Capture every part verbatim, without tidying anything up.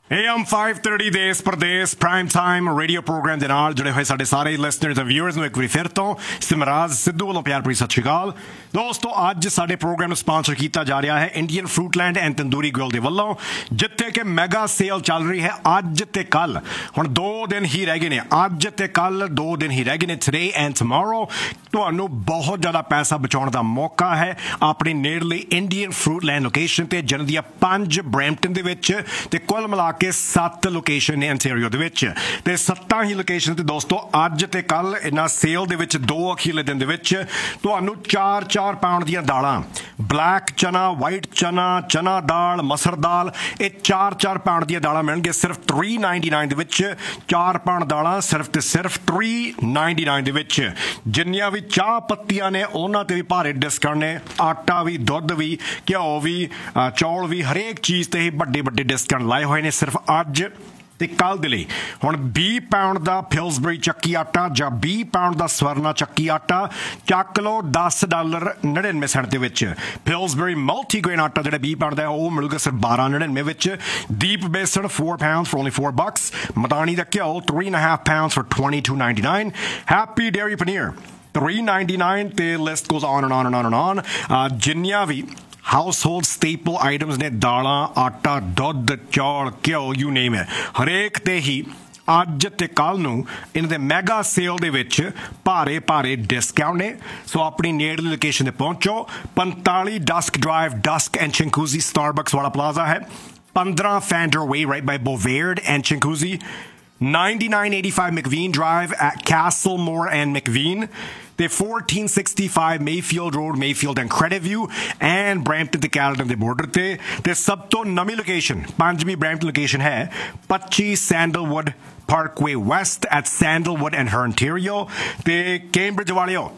A M five thirty देश प्रदेश prime time radio programme ਦੇ ਨਾਲ ਜੁੜੇ ਹੋਏ ਸਾਡੇ ਸਾਰੇ ਲਿਸਨਰਸ ਤੇ ਵਿਊਅਰਸ ਨੂੰ ਇੱਕ ਵਾਰੀ ਫਿਰ ਤੋਂ ਸਿਮਰਾਜ ਸਿੱਧੂ ਵੱਲੋਂ ਪਿਆਰ ਭਰੀ ਸਤਿ ਸ਼੍ਰੀ ਅਕਾਲ ਦੋਸਤੋ। ਅੱਜ ਸਾਡੇ ਪ੍ਰੋਗਰਾਮ ਨੂੰ ਸਪਾਂਸਰ ਕੀਤਾ ਜਾ ਰਿਹਾ ਹੈ ਇੰਡੀਅਨ ਫਰੂਟਲੈਂਡ ਐਂਡ ਤੰਦੂਰੀ ਗ੍ਰਿਲ ਦੇ ਵੱਲੋਂ, ਜਿੱਥੇ ਕਿ ਮੈਗਾ ਸੇਲ ਚੱਲ ਰਹੀ ਹੈ ਅੱਜ ਤੇ ਕੱਲ। ਹੁਣ ਦੋ ਦਿਨ ਹੀ ਰਹਿ ਗਏ ਨੇ, ਅੱਜ ਤੇ ਕੱਲ ਦੋ ਦਿਨ ਹੀ ਰਹਿ ਗਏ ਨੇ, ਟੁਡੇ ਐਂਡ ਟੁਮਾਰੋ। ਤੁਹਾਨੂੰ ਬਹੁਤ ਜ਼ਿਆਦਾ ਪੈਸਾ ਬਚਾਉਣ ਦਾ ਮੌਕਾ ਹੈ ਆਪਣੀ ਨੇੜਲੀ ਇੰਡੀਅਨ ਫਰੂਟਲੈਂਡ ਲੋਕੇਸ਼ਨ ਤੇ, ਜਿਹਨਾਂ ਦੀਆਂ ਪੰਜ ਬਰੈਂਪਟਨ ਦੇ ਵਿੱਚ ਤੇ ਕੁੱਲ ਮਿਲਾ ਕੇ ਸੱਤ ਲੋਕੇਸ਼ਨ ਨੇ ਅੰਟੈਰੀਓ ਦੇ ਵਿੱਚ। ਤੇ ਸੱਤਾਂ ਹੀ ਲੋਕੇਸ਼ਨ ਤੇ ਦੋਸਤੋ ਅੱਜ ਤੇ ਕੱਲ ਇਹਨਾਂ ਸੇਲ ਦੇ ਵਿੱਚ ਦੋ ਅਖੀਰਲੇ ਦਿਨ ਦੇ ਵਿੱਚ ਤੁਹਾਨੂੰ ਚਾਰ ਚਾਰ ਪਾਉਂਡ ਦੀਆਂ ਦਾਲਾਂ, ਬਲੈਕ ਚਨਾ, ਵਾਈਟ ਚਨਾ, ਚਨਾ ਦਾਲ, ਮਸਰ ਦਾਲ, ਇਹ ਚਾਰ ਚਾਰ ਪਾਉਂਡ ਦੀਆਂ ਦਾਲਾਂ ਮਿਲਣਗੇ ਸਿਰਫ ਥ੍ਰੀ ਨਾਈਨਟੀ ਨਾਈਨ ਦੇ ਵਿੱਚ। ਚਾਰ ਪਾਉਂਡ ਦਾਲਾਂ ਸਿਰਫ ਤੇ ਸਿਰਫ ਥ੍ਰੀ ਨਾਈਨਟੀ ਨਾਈਨ ਦੇ ਵਿੱਚ। ਜਿੰਨੀਆਂ ਵੀ ਚਾਹ ਪੱਤੀਆਂ ਨੇ ਉਹਨਾਂ ਤੇ ਵੀ ਭਾਰੇ ਡਿਸਕਾਊਂਟ ਨੇ, ਆਟਾ ਵੀ, ਦੁੱਧ ਵੀ, ਘਿਓ ਵੀ, ਚੌਲ ਵੀ, ਹਰੇਕ ਚੀਜ਼ ਤੇ ਹੀ ਵੱਡੇ ਵੱਡੇ ਡਿਸਕਾਊਂਟ ਲਾਏ ਹੋਏ ਨੇ ਸਿਰਫ ਅੱਜ ਤੇ ਕੱਲ ਦੇ ਲਈ। ਹੁਣ ਵੀਹ ਪਾਉਂਡ ਦਾ ਫਿਲਸਬਰੀ ਚੱਕੀ ਆਟਾ ਜਾਂ ਵੀਹ ਪਾਉਂਡ ਦਾ ਸਵਰਨਾ ਚੱਕੀ ਆਟਾ ਚੱਕ ਲਓ ਦਸ ਡਾਲਰ ਨੜਿਨਵੇਂ ਸੈਂਟ ਦੇ ਵਿੱਚ। ਫਿਲਸਬਰੀ ਮਲਟੀਗ੍ਰੇਨ ਆਟਾ ਜਿਹੜਾ ਵੀਹ ਪਾਉਂਡ ਦਾ ਉਹ ਮਿਲੂਗਾ ਸਿਰਫ ਬਾਰਾਂ ਨੜਿਨਵੇਂ ਵਿੱਚ। ਦੀਪ ਬੇਸਣ four pound for only four ਬਕਸ। ਮਦਾਨੀ ਦਾ ਘਿਓ three and half pound for twenty two ninety nine. Happy dairy paneer three ninety nine ਤੇ list goes on and on and on and on. ਜਿੰਨੀਆਂ ਵੀ ਹਾਊਸਹੋਲਡ ਸਟੇਪਲ ਆਈਟਮਸ ਨੇ, ਦਾਲਾਂ, ਆਟਾ, ਦੁੱਧ, ਚੌਲ, ਘਿਓ, you name it, ਹਰੇਕ ਤੇ ਹੀ ਅੱਜ ਤੇ ਕੱਲ ਨੂੰ ਇਹਨਾਂ ਦੇ ਮੈਗਾ ਸੇਲ ਦੇ ਵਿੱਚ ਭਾਰੇ ਭਾਰੇ ਡਿਸਕਾਊਂਟ ਨੇ। ਸੋ ਆਪਣੀ ਨੇੜਲੀ ਲੋਕੇਸ਼ਨ ਤੇ ਪਹੁੰਚੋ। ਪੰਤਾਲੀ ਡਸਕ ਡਰਾਈਵ, ਡਸਕ ਐਂਡ ਚਿੰਕੂਜ਼ੀ ਸਟਾਰਬਕਸ ਵਾਲਾ ਪਲਾਜ਼ਾ ਹੈ। ਪੰਦਰਾਂ fender way right by ਬੋਵੇਰਡ and ਚਿੰਕੂਜ਼ੀ। ninety-nine eighty-five McVean Drive at Castlemore and McVean. ਤੇ fourteen sixty-five Mayfield Road, Mayfield and Credit View, and Brampton ਤੇ ਕੈਲਗਰੀ ਦੇ ਬਾਰਡਰ ਤੇ। ਤੇ ਸਭ ਤੋਂ ਨਵੀਂ ਲੋਕੇਸ਼ਨ, ਪੰਜਵੀਂ ਬ੍ਰੈਂਪਟਨ ਲੋਕੇਸ਼ਨ ਹੈ ਪੱਚੀ sandalwood Parkway West at Sandalwood and Her Ontario। ਤੇ ਕੈਂਬਰਿਜ ਵਾਲਿਓ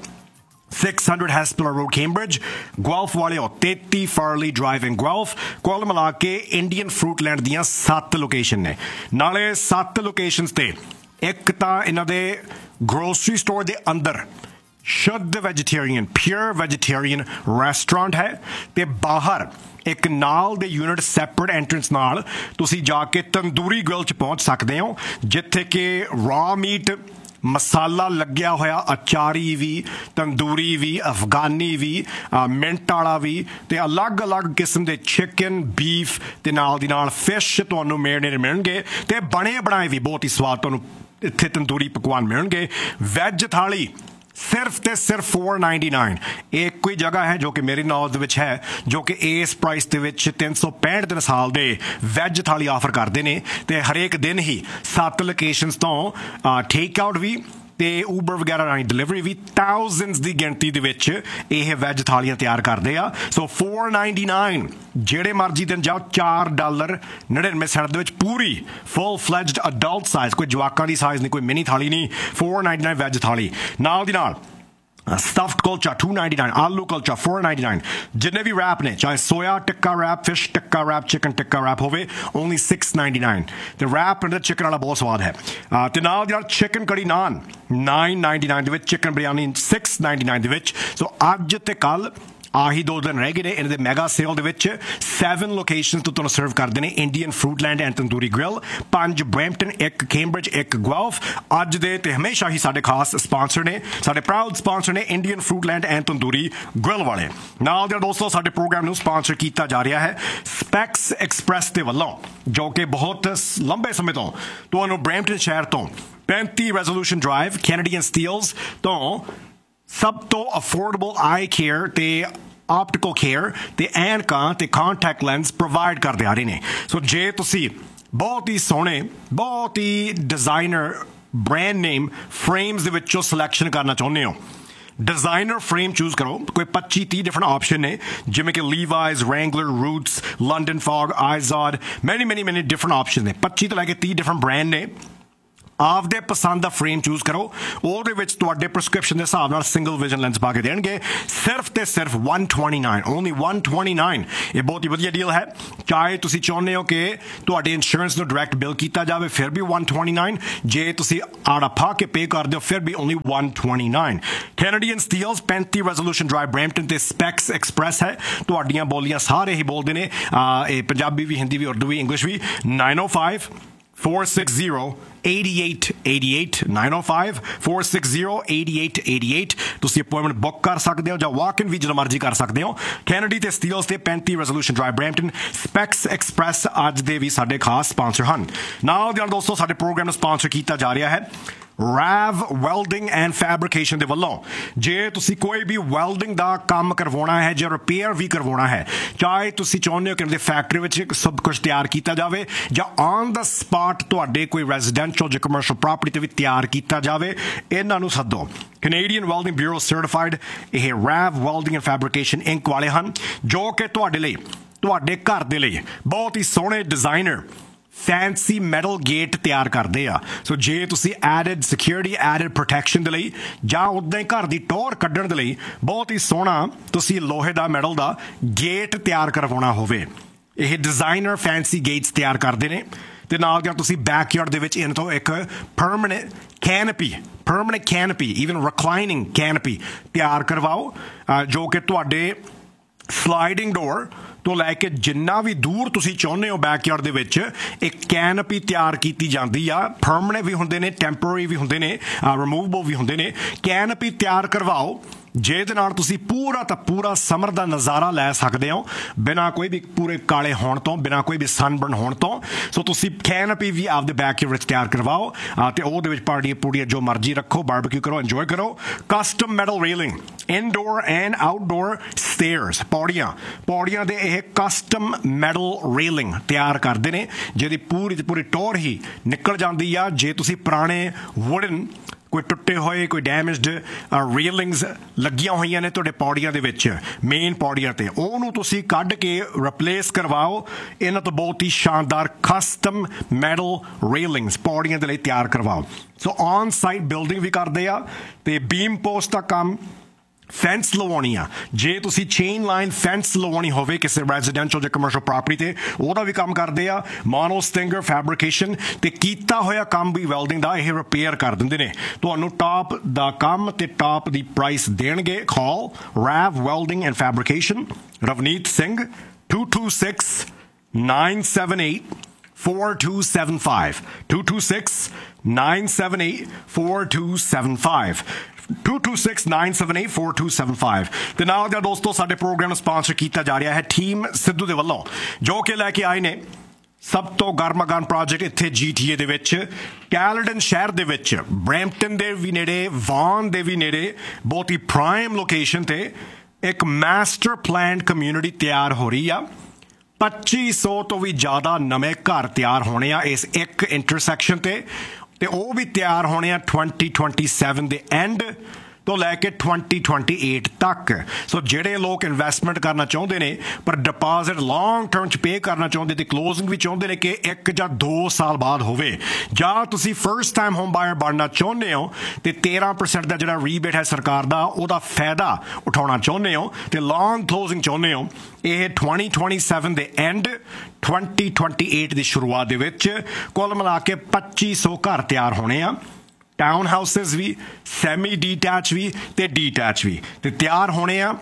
six hundred Hespeler Road, Cambridge। Guelph ਵਾਲਿਓ thirty Farley Drive in Guelph। ਕੁੱਲ ਮਿਲਾ ਕੇ ਇੰਡੀਅਨ ਫਰੂਟਲੈਂਡ ਦੀਆਂ ਸੱਤ ਲੋਕੇਸ਼ਨ ਨੇ। ਨਾਲੇ ਸੱਤ ਲੋਕੇਸ਼ਨਸ ਤੇ ਇੱਕ ਤਾਂ ਇਹਨਾਂ ਦੇ ਗਰੋਸਰੀ ਸਟੋਰ ਦੇ ਅੰਦਰ ਸ਼ੁੱਧ ਵੈਜੀਟੇਰੀਅਨ, ਪਿਓਰ ਵੈਜੀਟੇਰੀਅਨ ਰੈਸਟੋਰੈਂਟ ਹੈ, ਤੇ ਬਾਹਰ ਇੱਕ ਨਾਲ ਦੇ ਯੂਨਿਟ ਸੈਪਰੇਟ ਐਂਟਰੈਂਸ ਨਾਲ ਤੁਸੀਂ ਜਾ ਕੇ ਤੰਦੂਰੀ ਗ੍ਰਿਲ 'ਚ ਪਹੁੰਚ ਸਕਦੇ ਹੋ, ਜਿੱਥੇ ਕਿ ਰਾ ਮੀਟ, ਮਸਾਲਾ ਲੱਗਿਆ ਹੋਇਆ ਅਚਾਰੀ ਵੀ, ਤੰਦੂਰੀ ਵੀ, ਅਫਗਾਨੀ ਵੀ, ਮਿੰਟ ਵਾਲਾ ਵੀ, ਤੇ ਅਲੱਗ-ਅਲੱਗ ਕਿਸਮ ਦੇ ਚਿਕਨ, ਬੀਫ ਤੇ ਨਾਲ ਦੀ ਨਾਲ ਫਿਸ਼ ਤੁਹਾਨੂੰ ਮੇਰਨੇਟ ਮਿਲਣਗੇ। ਤੇ ਬਣੇ ਬਣਾਏ ਵੀ ਬਹੁਤ ਹੀ ਸਵਾਦ ਤੁਹਾਨੂੰ ਇੱਥੇ ਤੰਦੂਰੀ ਪਕਵਾਨ ਮਿਲਣਗੇ। ਵੈਜ ਥਾਲੀ ਸਿਰਫ ਤੇ ਸਿਰਫ four ninety-nine। ਇਹ ਕੋਈ ਜਗ੍ਹਾ ਹੈ ਜੋ ਕਿ ਮੇਰੀ ਨੌਲੇਜ ਦੇ ਵਿੱਚ ਹੈ ਜੋ ਕਿ ਇਸ ਪ੍ਰਾਈਸ ਦੇ ਵਿੱਚ ਤਿੰਨ ਸੌ ਪੈਂਹਠ ਦਿਨ ਸਾਲ ਦੇ ਵੈਜ ਥਾਲੀ ਆਫਰ ਕਰਦੇ ਨੇ। ਤੇ ਹਰੇਕ ਦਿਨ ਹੀ ਸੱਤ ਲੋਕੇਸ਼ਨਸ ਤੋਂ ਟੇਕ ਆਊਟ ਵੀ ਤੇ ਊਬਰ ਵਗੈਰਾ ਰਾਹੀਂ ਡਿਲੀਵਰੀ ਵੀ ਥਾਊਜ਼ੈਂਡਸ ਦੀ ਗਿਣਤੀ ਦੇ ਵਿੱਚ ਇਹ ਵੈਜ ਥਾਲੀਆਂ ਤਿਆਰ ਕਰਦੇ ਆ। ਸੋ four ninety-nine ਜਿਹੜੇ ਮਰਜ਼ੀ ਦਿਨ ਜਾਓ, ਚਾਰ ਡਾਲਰ ਨੜਿਨਵੇਂ ਸੈਂਟ ਦੇ ਵਿੱਚ ਪੂਰੀ ਫੁੱਲ ਫਲੈਜਡ ਅਡਲਟ ਸਾਈਜ਼, ਕੋਈ ਜਵਾਕਾਂ ਦੀ ਸਾਈਜ਼ ਨਹੀਂ, ਕੋਈ ਮਿਨੀ ਥਾਲੀ ਨਹੀਂ, four ninety-nine ਵੈਜ ਥਾਲੀ। ਨਾਲ ਦੀ ਨਾਲ ਸਟਫਡ ਕੁਲਚਾ two ninety-nine, ਆਲੂ ਕੁਲਚਾ four ninety-nine। ਜਿੰਨੇ ਵੀ ਰੈਪ ਨੇ, ਚਾਹੇ ਸੋਇਆ ਟਿੱਕਾ ਰੈਪ, ਫਿਸ਼ ਟਿੱਕਾ ਰੈਪ, ਚਿਕਨ ਟਿੱਕਾ ਰੈਪ ਹੋਵੇ, ਓਨਲੀ six ninety-nine। ਤੇ ਰੈਪ ਅੰਦਰ ਚਿਕਨ ਵਾਲਾ ਬਹੁਤ ਸਵਾਦ ਹੈ। ਤੇ ਨਾਲ ਦੀ ਨਾਲ ਚਿਕਨ ਕੜੀ ਨਾਨ nine ninety-nine ਦੇ ਵਿੱਚ, ਚਿਕਨ ਬਿਰਿਆਨੀ six ninety-nine ਦੇ ਵਿੱਚ। ਸੋ ਅੱਜ ਤੇ ਕੱਲ ਆਹੀ ਦੋ ਦਿਨ ਰਹਿ ਗਏ ਨੇ ਇਹਨਾਂ ਦੇ ਮੈਗਾ ਸੇਲ ਦੇ ਵਿੱਚ। ਸੈਵਨ ਲੋਕੇਸ਼ਨਸ ਤੋਂ ਤੁਹਾਨੂੰ ਸਰਵ ਕਰਦੇ ਨੇ ਇੰਡੀਅਨ ਫਰੂਟਲੈਂਡ ਐਂਡ ਤੰਦੂਰੀ ਗ੍ਰਿਲ। ਪੰਜ ਬਰੈਂਪਟਨ, ਇੱਕ ਕੈਂਬਰਿਜ, ਇੱਕ ਗੁਆਲਫ। ਅੱਜ ਦੇ ਤੇ ਹਮੇਸ਼ਾ ਹੀ ਸਾਡੇ ਖਾਸ ਸਪਾਂਸਰ ਨੇ, ਸਾਡੇ ਪ੍ਰਾਊਡ ਸਪਾਂਸਰ ਨੇ ਇੰਡੀਅਨ ਫਰੂਟਲੈਂਡ ਐਂਡ ਤੰਦੂਰੀ ਗ੍ਰਿਲ ਵਾਲੇ। ਨਾਲ ਦੇ ਦੋਸਤੋ ਸਾਡੇ ਪ੍ਰੋਗਰਾਮ ਨੂੰ ਸਪਾਂਸਰ ਕੀਤਾ ਜਾ ਰਿਹਾ ਹੈ ਸਪੈਕਸ ਐਕਸਪ੍ਰੈਸ ਦੇ ਵੱਲੋਂ, ਜੋ ਕਿ ਬਹੁਤ ਲੰਬੇ ਸਮੇਂ ਤੋਂ ਤੁਹਾਨੂੰ ਬਰੈਂਪਟਨ ਸ਼ਹਿਰ ਤੋਂ ਪੈਂਤੀ ਰੈਜ਼ੋਲੂਸ਼ਨ ਡਰਾਈਵ ਕੈਨੇਡੀਅਨ ਸਟੀਲਸ ਤੋਂ ਸਭ ਤੋਂ ਅਫੋਰਡੇਬਲ ਆਈ ਕੇਅਰ ਤੇ ਆਪਟੀਕਲ ਕੇਅਰ ਤੇ ਐਨਕਾਂ ਤੇ ਕੰਟੈਕਟ ਲੈਂਸ ਪ੍ਰੋਵਾਈਡ ਕਰਦੇ ਆ ਰਹੇ ਨੇ। ਸੋ ਜੇ ਤੁਸੀਂ ਬਹੁਤ ਹੀ ਸੋਹਣੇ, ਬਹੁਤ ਹੀ ਡਿਜ਼ਾਈਨਰ ਬ੍ਰਾਂਡ ਨੇਮ ਫਰੇਮਸ ਦੇ ਵਿੱਚੋਂ ਸਿਲੈਕਸ਼ਨ ਕਰਨਾ ਚਾਹੁੰਦੇ ਹੋ, ਡਿਜ਼ਾਈਨਰ ਫਰੇਮ ਚੂਜ਼ ਕਰੋ। ਕੋਈ ਪੱਚੀ ਤੀਹ ਡਿਫਰੈਂਟ ਆਪਸ਼ਨ ਨੇ, ਜਿਵੇਂ ਕਿ ਲੀਵਾਈਜ਼, ਰੈਂਗਲਰ, ਰੂਟਸ, ਲੰਡਨ ਫੌਗ, ਆਈਜ਼ੋਡ, ਮੈਨੀ ਮੈਨੀ ਮੈਨੀ ਡਿਫਰੈਂਟ ਆਪਸ਼ਨ ਨੇ। ਪੱਚੀ ਤੋਂ ਲੈ ਕੇ ਤੀਹ ਡਿਫਰੈਂਟ ਬ੍ਰਾਂਡ ਨੇ। ਆਪਦੇ ਪਸੰਦ ਦਾ ਫਰੇਮ ਚੂਜ਼ ਕਰੋ ਉਹਦੇ ਵਿੱਚ ਤੁਹਾਡੇ ਪ੍ਰਸਕ੍ਰਿਪਸ਼ਨ ਦੇ ਹਿਸਾਬ ਨਾਲ ਸਿੰਗਲ ਵਿਜ਼ਨ ਲੈਂਸ ਪਾ ਕੇ ਦੇਣਗੇ ਸਿਰਫ ਤੇ ਸਿਰਫ one twenty-nine only one twenty-nine ਇਹ ਬਹੁਤ ਹੀ ਵਧੀਆ ਡੀਲ ਹੈ ਚਾਹੇ ਤੁਸੀਂ ਚਾਹੁੰਦੇ ਹੋ ਕਿ ਤੁਹਾਡੇ ਇੰਸ਼ੋਰੈਂਸ ਨੂੰ ਡਾਇਰੈਕਟ ਬਿਲ ਕੀਤਾ ਜਾਵੇ ਫਿਰ ਵੀ one twenty-nine ਜੇ ਤੁਸੀਂ ਆੜਾ ਪਾ ਕੇ ਪੇ ਕਰਦੇ ਹੋ ਫਿਰ ਵੀ only one twenty-nine Canadian Steeles thirty resolution drive Brampton ਤੇ ਸਪੈਕਸ ਐਕਸਪ੍ਰੈਸ ਹੈ ਤੁਹਾਡੀਆਂ ਬੋਲੀਆਂ ਸਾਰੇ ਹੀ ਬੋਲਦੇ ਨੇ ਇਹ ਪੰਜਾਬੀ ਵੀ ਹਿੰਦੀ ਵੀ ਉਰਦੂ ਵੀ ਇੰਗਲਿਸ਼ ਵੀ nine oh five four six zero eighty-eight eighty-eight nine oh five four six zero eighty-eight eighty-eight ਤੁਸੀਂ ਅਪਾਇੰਟਮੈਂਟ ਬੁੱਕ ਕਰ ਸਕਦੇ ਹੋ ਜਾਂ ਵਾਕ ਇਨ ਵੀ ਜਦੋਂ ਮਰਜ਼ੀ ਕਰ ਸਕਦੇ ਹੋ ਕੈਨੇਡੀ ਤੇ ਸਟੀਲਸ ਤੇ thirty resolution drive Brampton specs express ਅੱਜ ਦੇ ਵੀ ਸਾਡੇ ਖਾਸ ਸਪਾਂਸਰ ਹਨ ਨਾਲ ਦੇ ਦੋਸਤੋ ਸਾਡੇ ਪ੍ਰੋਗਰਾਮ ਨੂੰ ਸਪਾਂਸਰ ਕੀਤਾ ਜਾ ਰਿਹਾ ਹੈ Rav Welding and Fabrication ਦੇ ਵੱਲੋਂ ਜੇ ਤੁਸੀਂ ਕੋਈ ਵੀ ਵੈਲਡਿੰਗ ਦਾ ਕੰਮ ਕਰਵਾਉਣਾ ਹੈ ਜਾਂ ਰਿਪੇਅਰ ਵੀ ਕਰਵਾਉਣਾ ਹੈ ਚਾਹੇ ਤੁਸੀਂ ਚਾਹੁੰਦੇ ਹੋ ਕਿ ਇਹਨਾਂ ਦੇ ਫੈਕਟਰੀ ਵਿੱਚ ਸਭ ਕੁਝ ਤਿਆਰ ਕੀਤਾ ਜਾਵੇ ਜਾਂ ਔਨ ਦਾ ਸਪਾਟ ਤੁਹਾਡੇ ਕੋਈ ਰੈਜ਼ੀਡੈਂਸ਼ੀਅਲ ਜਾਂ ਕਮਰਸ਼ੀਅਲ ਪ੍ਰਾਪਰਟੀ ਤੇ ਵੀ ਤਿਆਰ ਕੀਤਾ ਜਾਵੇ ਇਹਨਾਂ ਨੂੰ ਸੱਦੋ Canadian Welding Bureau certified ਇਹ Rav Welding and Fabrication Incorporated ਵਾਲੇ ਹਨ ਜੋ ਕਿ ਤੁਹਾਡੇ ਲਈ ਤੁਹਾਡੇ ਘਰ ਦੇ ਲਈ ਬਹੁਤ ਹੀ ਸੋਹਣੇ ਡਿਜ਼ਾਈਨਰ ਫੈਂਸੀ ਮੈਟਲ ਗੇਟ ਤਿਆਰ ਕਰਦੇ ਆ ਸੋ ਜੇ ਤੁਸੀਂ ਐਡਡ ਸਿਕਿਉਰਿਟੀ ਐਡਡ ਪ੍ਰੋਟੈਕਸ਼ਨ ਦੇ ਲਈ ਜਾਂ ਉੱਦਾਂ ਹੀ ਘਰ ਦੀ ਟੌਰ ਕੱਢਣ ਦੇ ਲਈ ਬਹੁਤ ਹੀ ਸੋਹਣਾ ਤੁਸੀਂ ਲੋਹੇ ਦਾ ਮੈਟਲ ਦਾ ਗੇਟ ਤਿਆਰ ਕਰਵਾਉਣਾ ਹੋਵੇ ਇਹ ਡਿਜ਼ਾਈਨਰ ਫੈਂਸੀ ਗੇਟਸ ਤਿਆਰ ਕਰਦੇ ਨੇ ਤੇ ਨਾਲ ਜਾਂ ਤੁਸੀਂ ਬੈਕਯਾਰਡ ਦੇ ਵਿੱਚ ਇਹਨਾਂ ਤੋਂ ਇੱਕ ਪਰਮਨੈਂਟ ਕੈਨਪੀ ਪਰਮਨੈਂਟ ਕੈਨਪੀ ਈਵਨ ਰਿਕਲਾਈਨਿੰਗ ਕੈਨਪੀ ਤਿਆਰ ਕਰਵਾਓ ਜੋ ਕਿ ਤੁਹਾਡੇ ਸਲਾਈਡਿੰਗ ਡੋਰ ਤੋਂ ਲੈ ਕੇ ਜਿੰਨਾ ਵੀ ਦੂਰ ਤੁਸੀਂ ਚਾਹੁੰਦੇ ਹੋ ਬੈਕਯਾਰਡ ਦੇ ਵਿੱਚ ਇੱਕ ਕੈਨਪੀ ਤਿਆਰ ਕੀਤੀ ਜਾਂਦੀ ਆ ਪਰਮਨੈਂਟ ਵੀ ਹੁੰਦੇ ਨੇ ਟੈਂਪਰਰੀ ਵੀ ਹੁੰਦੇ ਨੇ ਰਿਮੂਵੇਬਲ ਵੀ ਹੁੰਦੇ ਨੇ ਕੈਨਪੀ ਤਿਆਰ ਕਰਵਾਓ ਜਿਹਦੇ ਨਾਲ ਤੁਸੀਂ ਪੂਰਾ ਤਾਂ ਪੂਰਾ ਸਮਰ ਦਾ ਨਜ਼ਾਰਾ ਲੈ ਸਕਦੇ ਹੋ ਬਿਨਾਂ ਕੋਈ ਵੀ ਪੂਰੇ ਕਾਲੇ ਹੋਣ ਤੋਂ ਬਿਨਾਂ ਕੋਈ ਵੀ ਸਨਬਰਨ ਹੋਣ ਤੋਂ ਸੋ ਤੁਸੀਂ ਕੈਨਪੀ ਵੀ ਆਪਦੇ ਬੈਕਯਾਰਡ ਵਿੱਚ ਤਿਆਰ ਕਰਵਾਓ ਤੇ ਉਹਦੇ ਵਿੱਚ ਪਾਰਟੀਆਂ ਪੂੜੀਆਂ ਜੋ ਮਰਜ਼ੀ ਰੱਖੋ ਬਾਰਬੀਕਿਊ ਕਰੋ ਇੰਜੋਏ ਕਰੋ custom metal railing indoor and outdoor stairs ਪੌੜੀਆਂ ਪੌੜੀਆਂ ਦੇ ਇਹ ਕਸਟਮ ਮੈਟਲ ਰੇਲਿੰਗ ਤਿਆਰ ਕਰਦੇ ਨੇ ਜਿਹਦੀ ਪੂਰੀ ਦੀ ਪੂਰੀ ਟੌਰ ਹੀ ਨਿਕਲ ਜਾਂਦੀ ਆ ਜੇ ਤੁਸੀਂ ਪੁਰਾਣੇ ਵੁਡਨ ਕੋਈ ਟੁੱਟੇ ਹੋਏ ਕੋਈ ਡੈਮੇਜਡ ਰੇਲਿੰਗਸ ਲੱਗੀਆਂ ਹੋਈਆਂ ਨੇ ਤੁਹਾਡੇ ਪੌੜੀਆਂ ਦੇ ਵਿੱਚ ਮੇਨ ਪੌੜੀਆਂ ਤੇ ਉਹਨੂੰ ਤੁਸੀਂ ਕੱਢ ਕੇ ਰਿਪਲੇਸ ਕਰਵਾਓ ਇਹਨਾਂ ਤੋਂ ਬਹੁਤ ਹੀ ਸ਼ਾਨਦਾਰ ਕਸਟਮ ਮੈਟਲ ਰੇਲਿੰਗਸ ਪੌੜੀਆਂ ਦੇ ਲਈ ਤਿਆਰ ਕਰਵਾਓ ਸੋ ਔਨ ਸਾਈਟ ਬਿਲਡਿੰਗ ਵੀ ਕਰਦੇ ਆ ਤੇ ਬੀਮ ਪੋਸਟ ਦਾ ਕੰਮ ਫੈਂਸ ਲਵਾਉਣੀ ਆ ਜੇ ਤੁਸੀਂ ਚੇਨ ਲਾਈਨ ਫੈਂਸ ਲਵਾਉਣੀ ਹੋਵੇ ਕਿਸੇ ਰੈਜ਼ੀਡੈਂਸ਼ੀਅਲ ਜਾਂ ਕਮਰਸ਼ੀਅਲ ਪ੍ਰਾਪਰਟੀ ਤੇ ਉਹਦਾ ਵੀ ਕੰਮ ਕਰਦੇ ਆ ਮੋਨੋ ਸਟਿੰਗਰ ਫੈਬਰਿਕੇਸ਼ਨ ਤੇ ਕੀਤਾ ਹੋਇਆ ਕੰਮ ਵੀ ਵੈਲਡਿੰਗ ਦਾ ਇਹ ਰਿਪੇਅਰ ਕਰ ਦਿੰਦੇ ਨੇ ਤੁਹਾਨੂੰ ਟਾਪ ਦਾ ਕੰਮ ਤੇ ਟਾਪ ਦੀ ਪ੍ਰਾਈਸ ਦੇਣਗੇ ਕਾਲ Rav Welding and Fabrication Ravneet Singh two two six nine seven eight four two seven five two two six nine seven eight four two seven five two two six nine seven eight four two seven five ਤੇ ਨਾਲ ਦਾ ਦੋਸਤੋ ਸਾਡੇ programme ਨੂੰ sponsor ਕੀਤਾ ਜਾ ਰਿਹਾ ਹੈ team Sidhu ਦੇ ਵੱਲੋਂ ਜੋ ਕਿ ਲੈ ਕੇ ਆਏ ਨੇ ਸਭ ਤੋਂ ਗਰਮਾਗਰਮ ਪ੍ਰੋਜੈਕਟ ਇੱਥੇ ਜੀ ਟੀ ਏ ਦੇ ਵਿੱਚ ਕੈਲਡਨ ਸ਼ਹਿਰ ਦੇ ਵਿੱਚ ਬਰੈਂਪਟਨ ਦੇ ਵੀ ਨੇੜੇ ਵਾਨ ਦੇ ਵੀ ਨੇੜੇ ਬਹੁਤ ਹੀ ਪ੍ਰਾਈਮ ਲੋਕੇਸ਼ਨ ਤੇ ਇੱਕ ਮਾਸਟਰ ਪਲਾਨਡ ਕਮਿਊਨਿਟੀ ਤਿਆਰ ਹੋ ਰਹੀ ਆ ਪੱਚੀ ਸੌ ਤੋਂ ਵੀ ਜ਼ਿਆਦਾ ਨਵੇਂ ਘਰ ਤਿਆਰ ਹੋਣੇ ਆ ਇਸ ਇੱਕ ਇੰਟਰਸੈਕਸ਼ਨ ਤੇ ਤੇ ਉਹ ਵੀ ਤਿਆਰ ਹੋਣੇ ਆ twenty twenty-seven ਦੇ ਐਂਡ ਤੋਂ ਲੈ ਕੇ twenty twenty-eight ਤੱਕ ਸੋ ਜਿਹੜੇ ਲੋਕ ਇਨਵੈਸਟਮੈਂਟ ਕਰਨਾ ਚਾਹੁੰਦੇ ਨੇ ਪਰ ਡਿਪੋਜ਼ਿਟ ਲੌਂਗ ਟਰਮ 'ਚ ਪੇ ਕਰਨਾ ਚਾਹੁੰਦੇ ਤੇ ਕਲੋਜ਼ਿੰਗ ਵੀ ਚਾਹੁੰਦੇ ਨੇ ਕਿ ਇੱਕ ਜਾਂ ਦੋ ਸਾਲ ਬਾਅਦ ਹੋਵੇ ਜਾਂ ਤੁਸੀਂ ਫਰਸਟ ਟਾਈਮ ਹੋਮ ਬਾਇਰ ਬਣਨਾ ਚਾਹੁੰਦੇ ਹੋ ਤੇ thirteen percent ਦਾ ਜਿਹੜਾ ਰੀਬੇਟ ਹੈ ਸਰਕਾਰ ਦਾ ਉਹਦਾ ਫਾਇਦਾ ਉਠਾਉਣਾ ਚਾਹੁੰਦੇ ਹੋ ਤੇ ਲੌਂਗ ਕਲੋਜ਼ਿੰਗ ਚਾਹੁੰਦੇ ਹੋ ਇਹ twenty twenty-seven ਦੇ ਐਂਡ twenty twenty-eight ਦੀ ਸ਼ੁਰੂਆਤ ਦੇ ਵਿੱਚ ਕੁੱਲ ਮਿਲਾ ਕੇ ਪੱਚੀ ਸੌ ਘਰ ਤਿਆਰ ਹੋਣੇ ਆ ਟਾਊਨ ਹਾਊਸਿਸ ਵੀ ਸੈਮੀ ਡੀਟੈਚ ਵੀ ਤੇ ਡੀਟੈਚ ਵੀ ਤੇ ਤਿਆਰ ਹੋਣੇ ਆ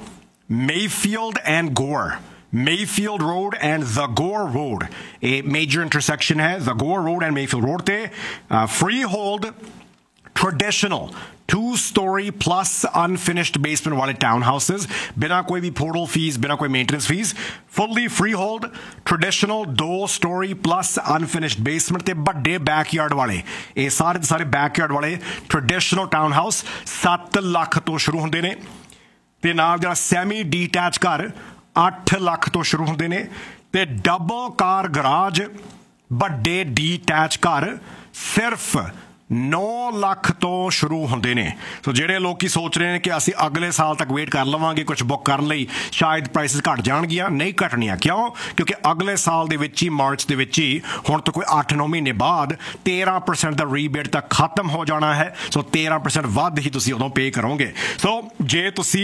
Mayfield and Ghor Mayfield Road and the Gore Road a major intersection है the Gore Road and Mayfield Road ਤੇ uh, freehold traditional two story plus unfinished basement वाले townhouses बिना कोई भी portal fees बिना कोई maintenance fees fully freehold traditional दो story plus unfinished basement ते बड़े backyard वाले ये सारे सारे backyard वाले traditional townhouse seven ਲੱਖ ਤੋਂ ਸ਼ੁਰੂ ਹੁੰਦੇ ਨੇ ਤੇ ਨਾਲ ਜਿਹੜਾ semi detached ਘਰ eight ਲੱਖ ਤੋਂ ਸ਼ੁਰੂ ਹੁੰਦੇ ਨੇ ਤੇ ਡਬਲ ਕਾਰ ਗਰਾਜ ਵੱਡੇ ਡੀਟੈਚ ਘਰ ਸਿਰਫ ਨੌ ਲੱਖ ਤੋਂ ਸ਼ੁਰੂ ਹੁੰਦੇ ਨੇ। ਸੋ ਜਿਹੜੇ ਲੋਕ ਸੋਚ ਰਹੇ ਨੇ ਕਿ ਅਸੀਂ ਅਗਲੇ ਸਾਲ ਤੱਕ ਵੇਟ ਕਰ ਲਵਾਂਗੇ ਕੁਝ ਬੁੱਕ ਕਰਨ ਲਈ, ਸ਼ਾਇਦ ਪ੍ਰਾਈਸਿਸ ਘਟ ਜਾਣਗੀਆਂ, ਨਹੀਂ ਘਟਣੀਆਂ। ਕਿਉਂ? ਕਿਉਂਕਿ ਅਗਲੇ ਸਾਲ ਦੇ ਵਿੱਚ ਹੀ, ਮਾਰਚ ਦੇ ਵਿੱਚ ਹੀ, ਹੁਣ ਤੋਂ ਕੋਈ ਅੱਠ ਨੌ ਮਹੀਨੇ ਬਾਅਦ ਤੇਰਾਂ ਪਰਸੈਂਟ ਦਾ ਰੀਬੇਟ ਤਾਂ ਖਤਮ ਹੋ ਜਾਣਾ ਹੈ। ਸੋ ਤੇਰਾਂ ਪਰਸੈਂਟ ਵੱਧ ਹੀ ਤੁਸੀਂ ਉਦੋਂ ਪੇ ਕਰੋਗੇ। ਸੋ ਜੇ ਤੁਸੀਂ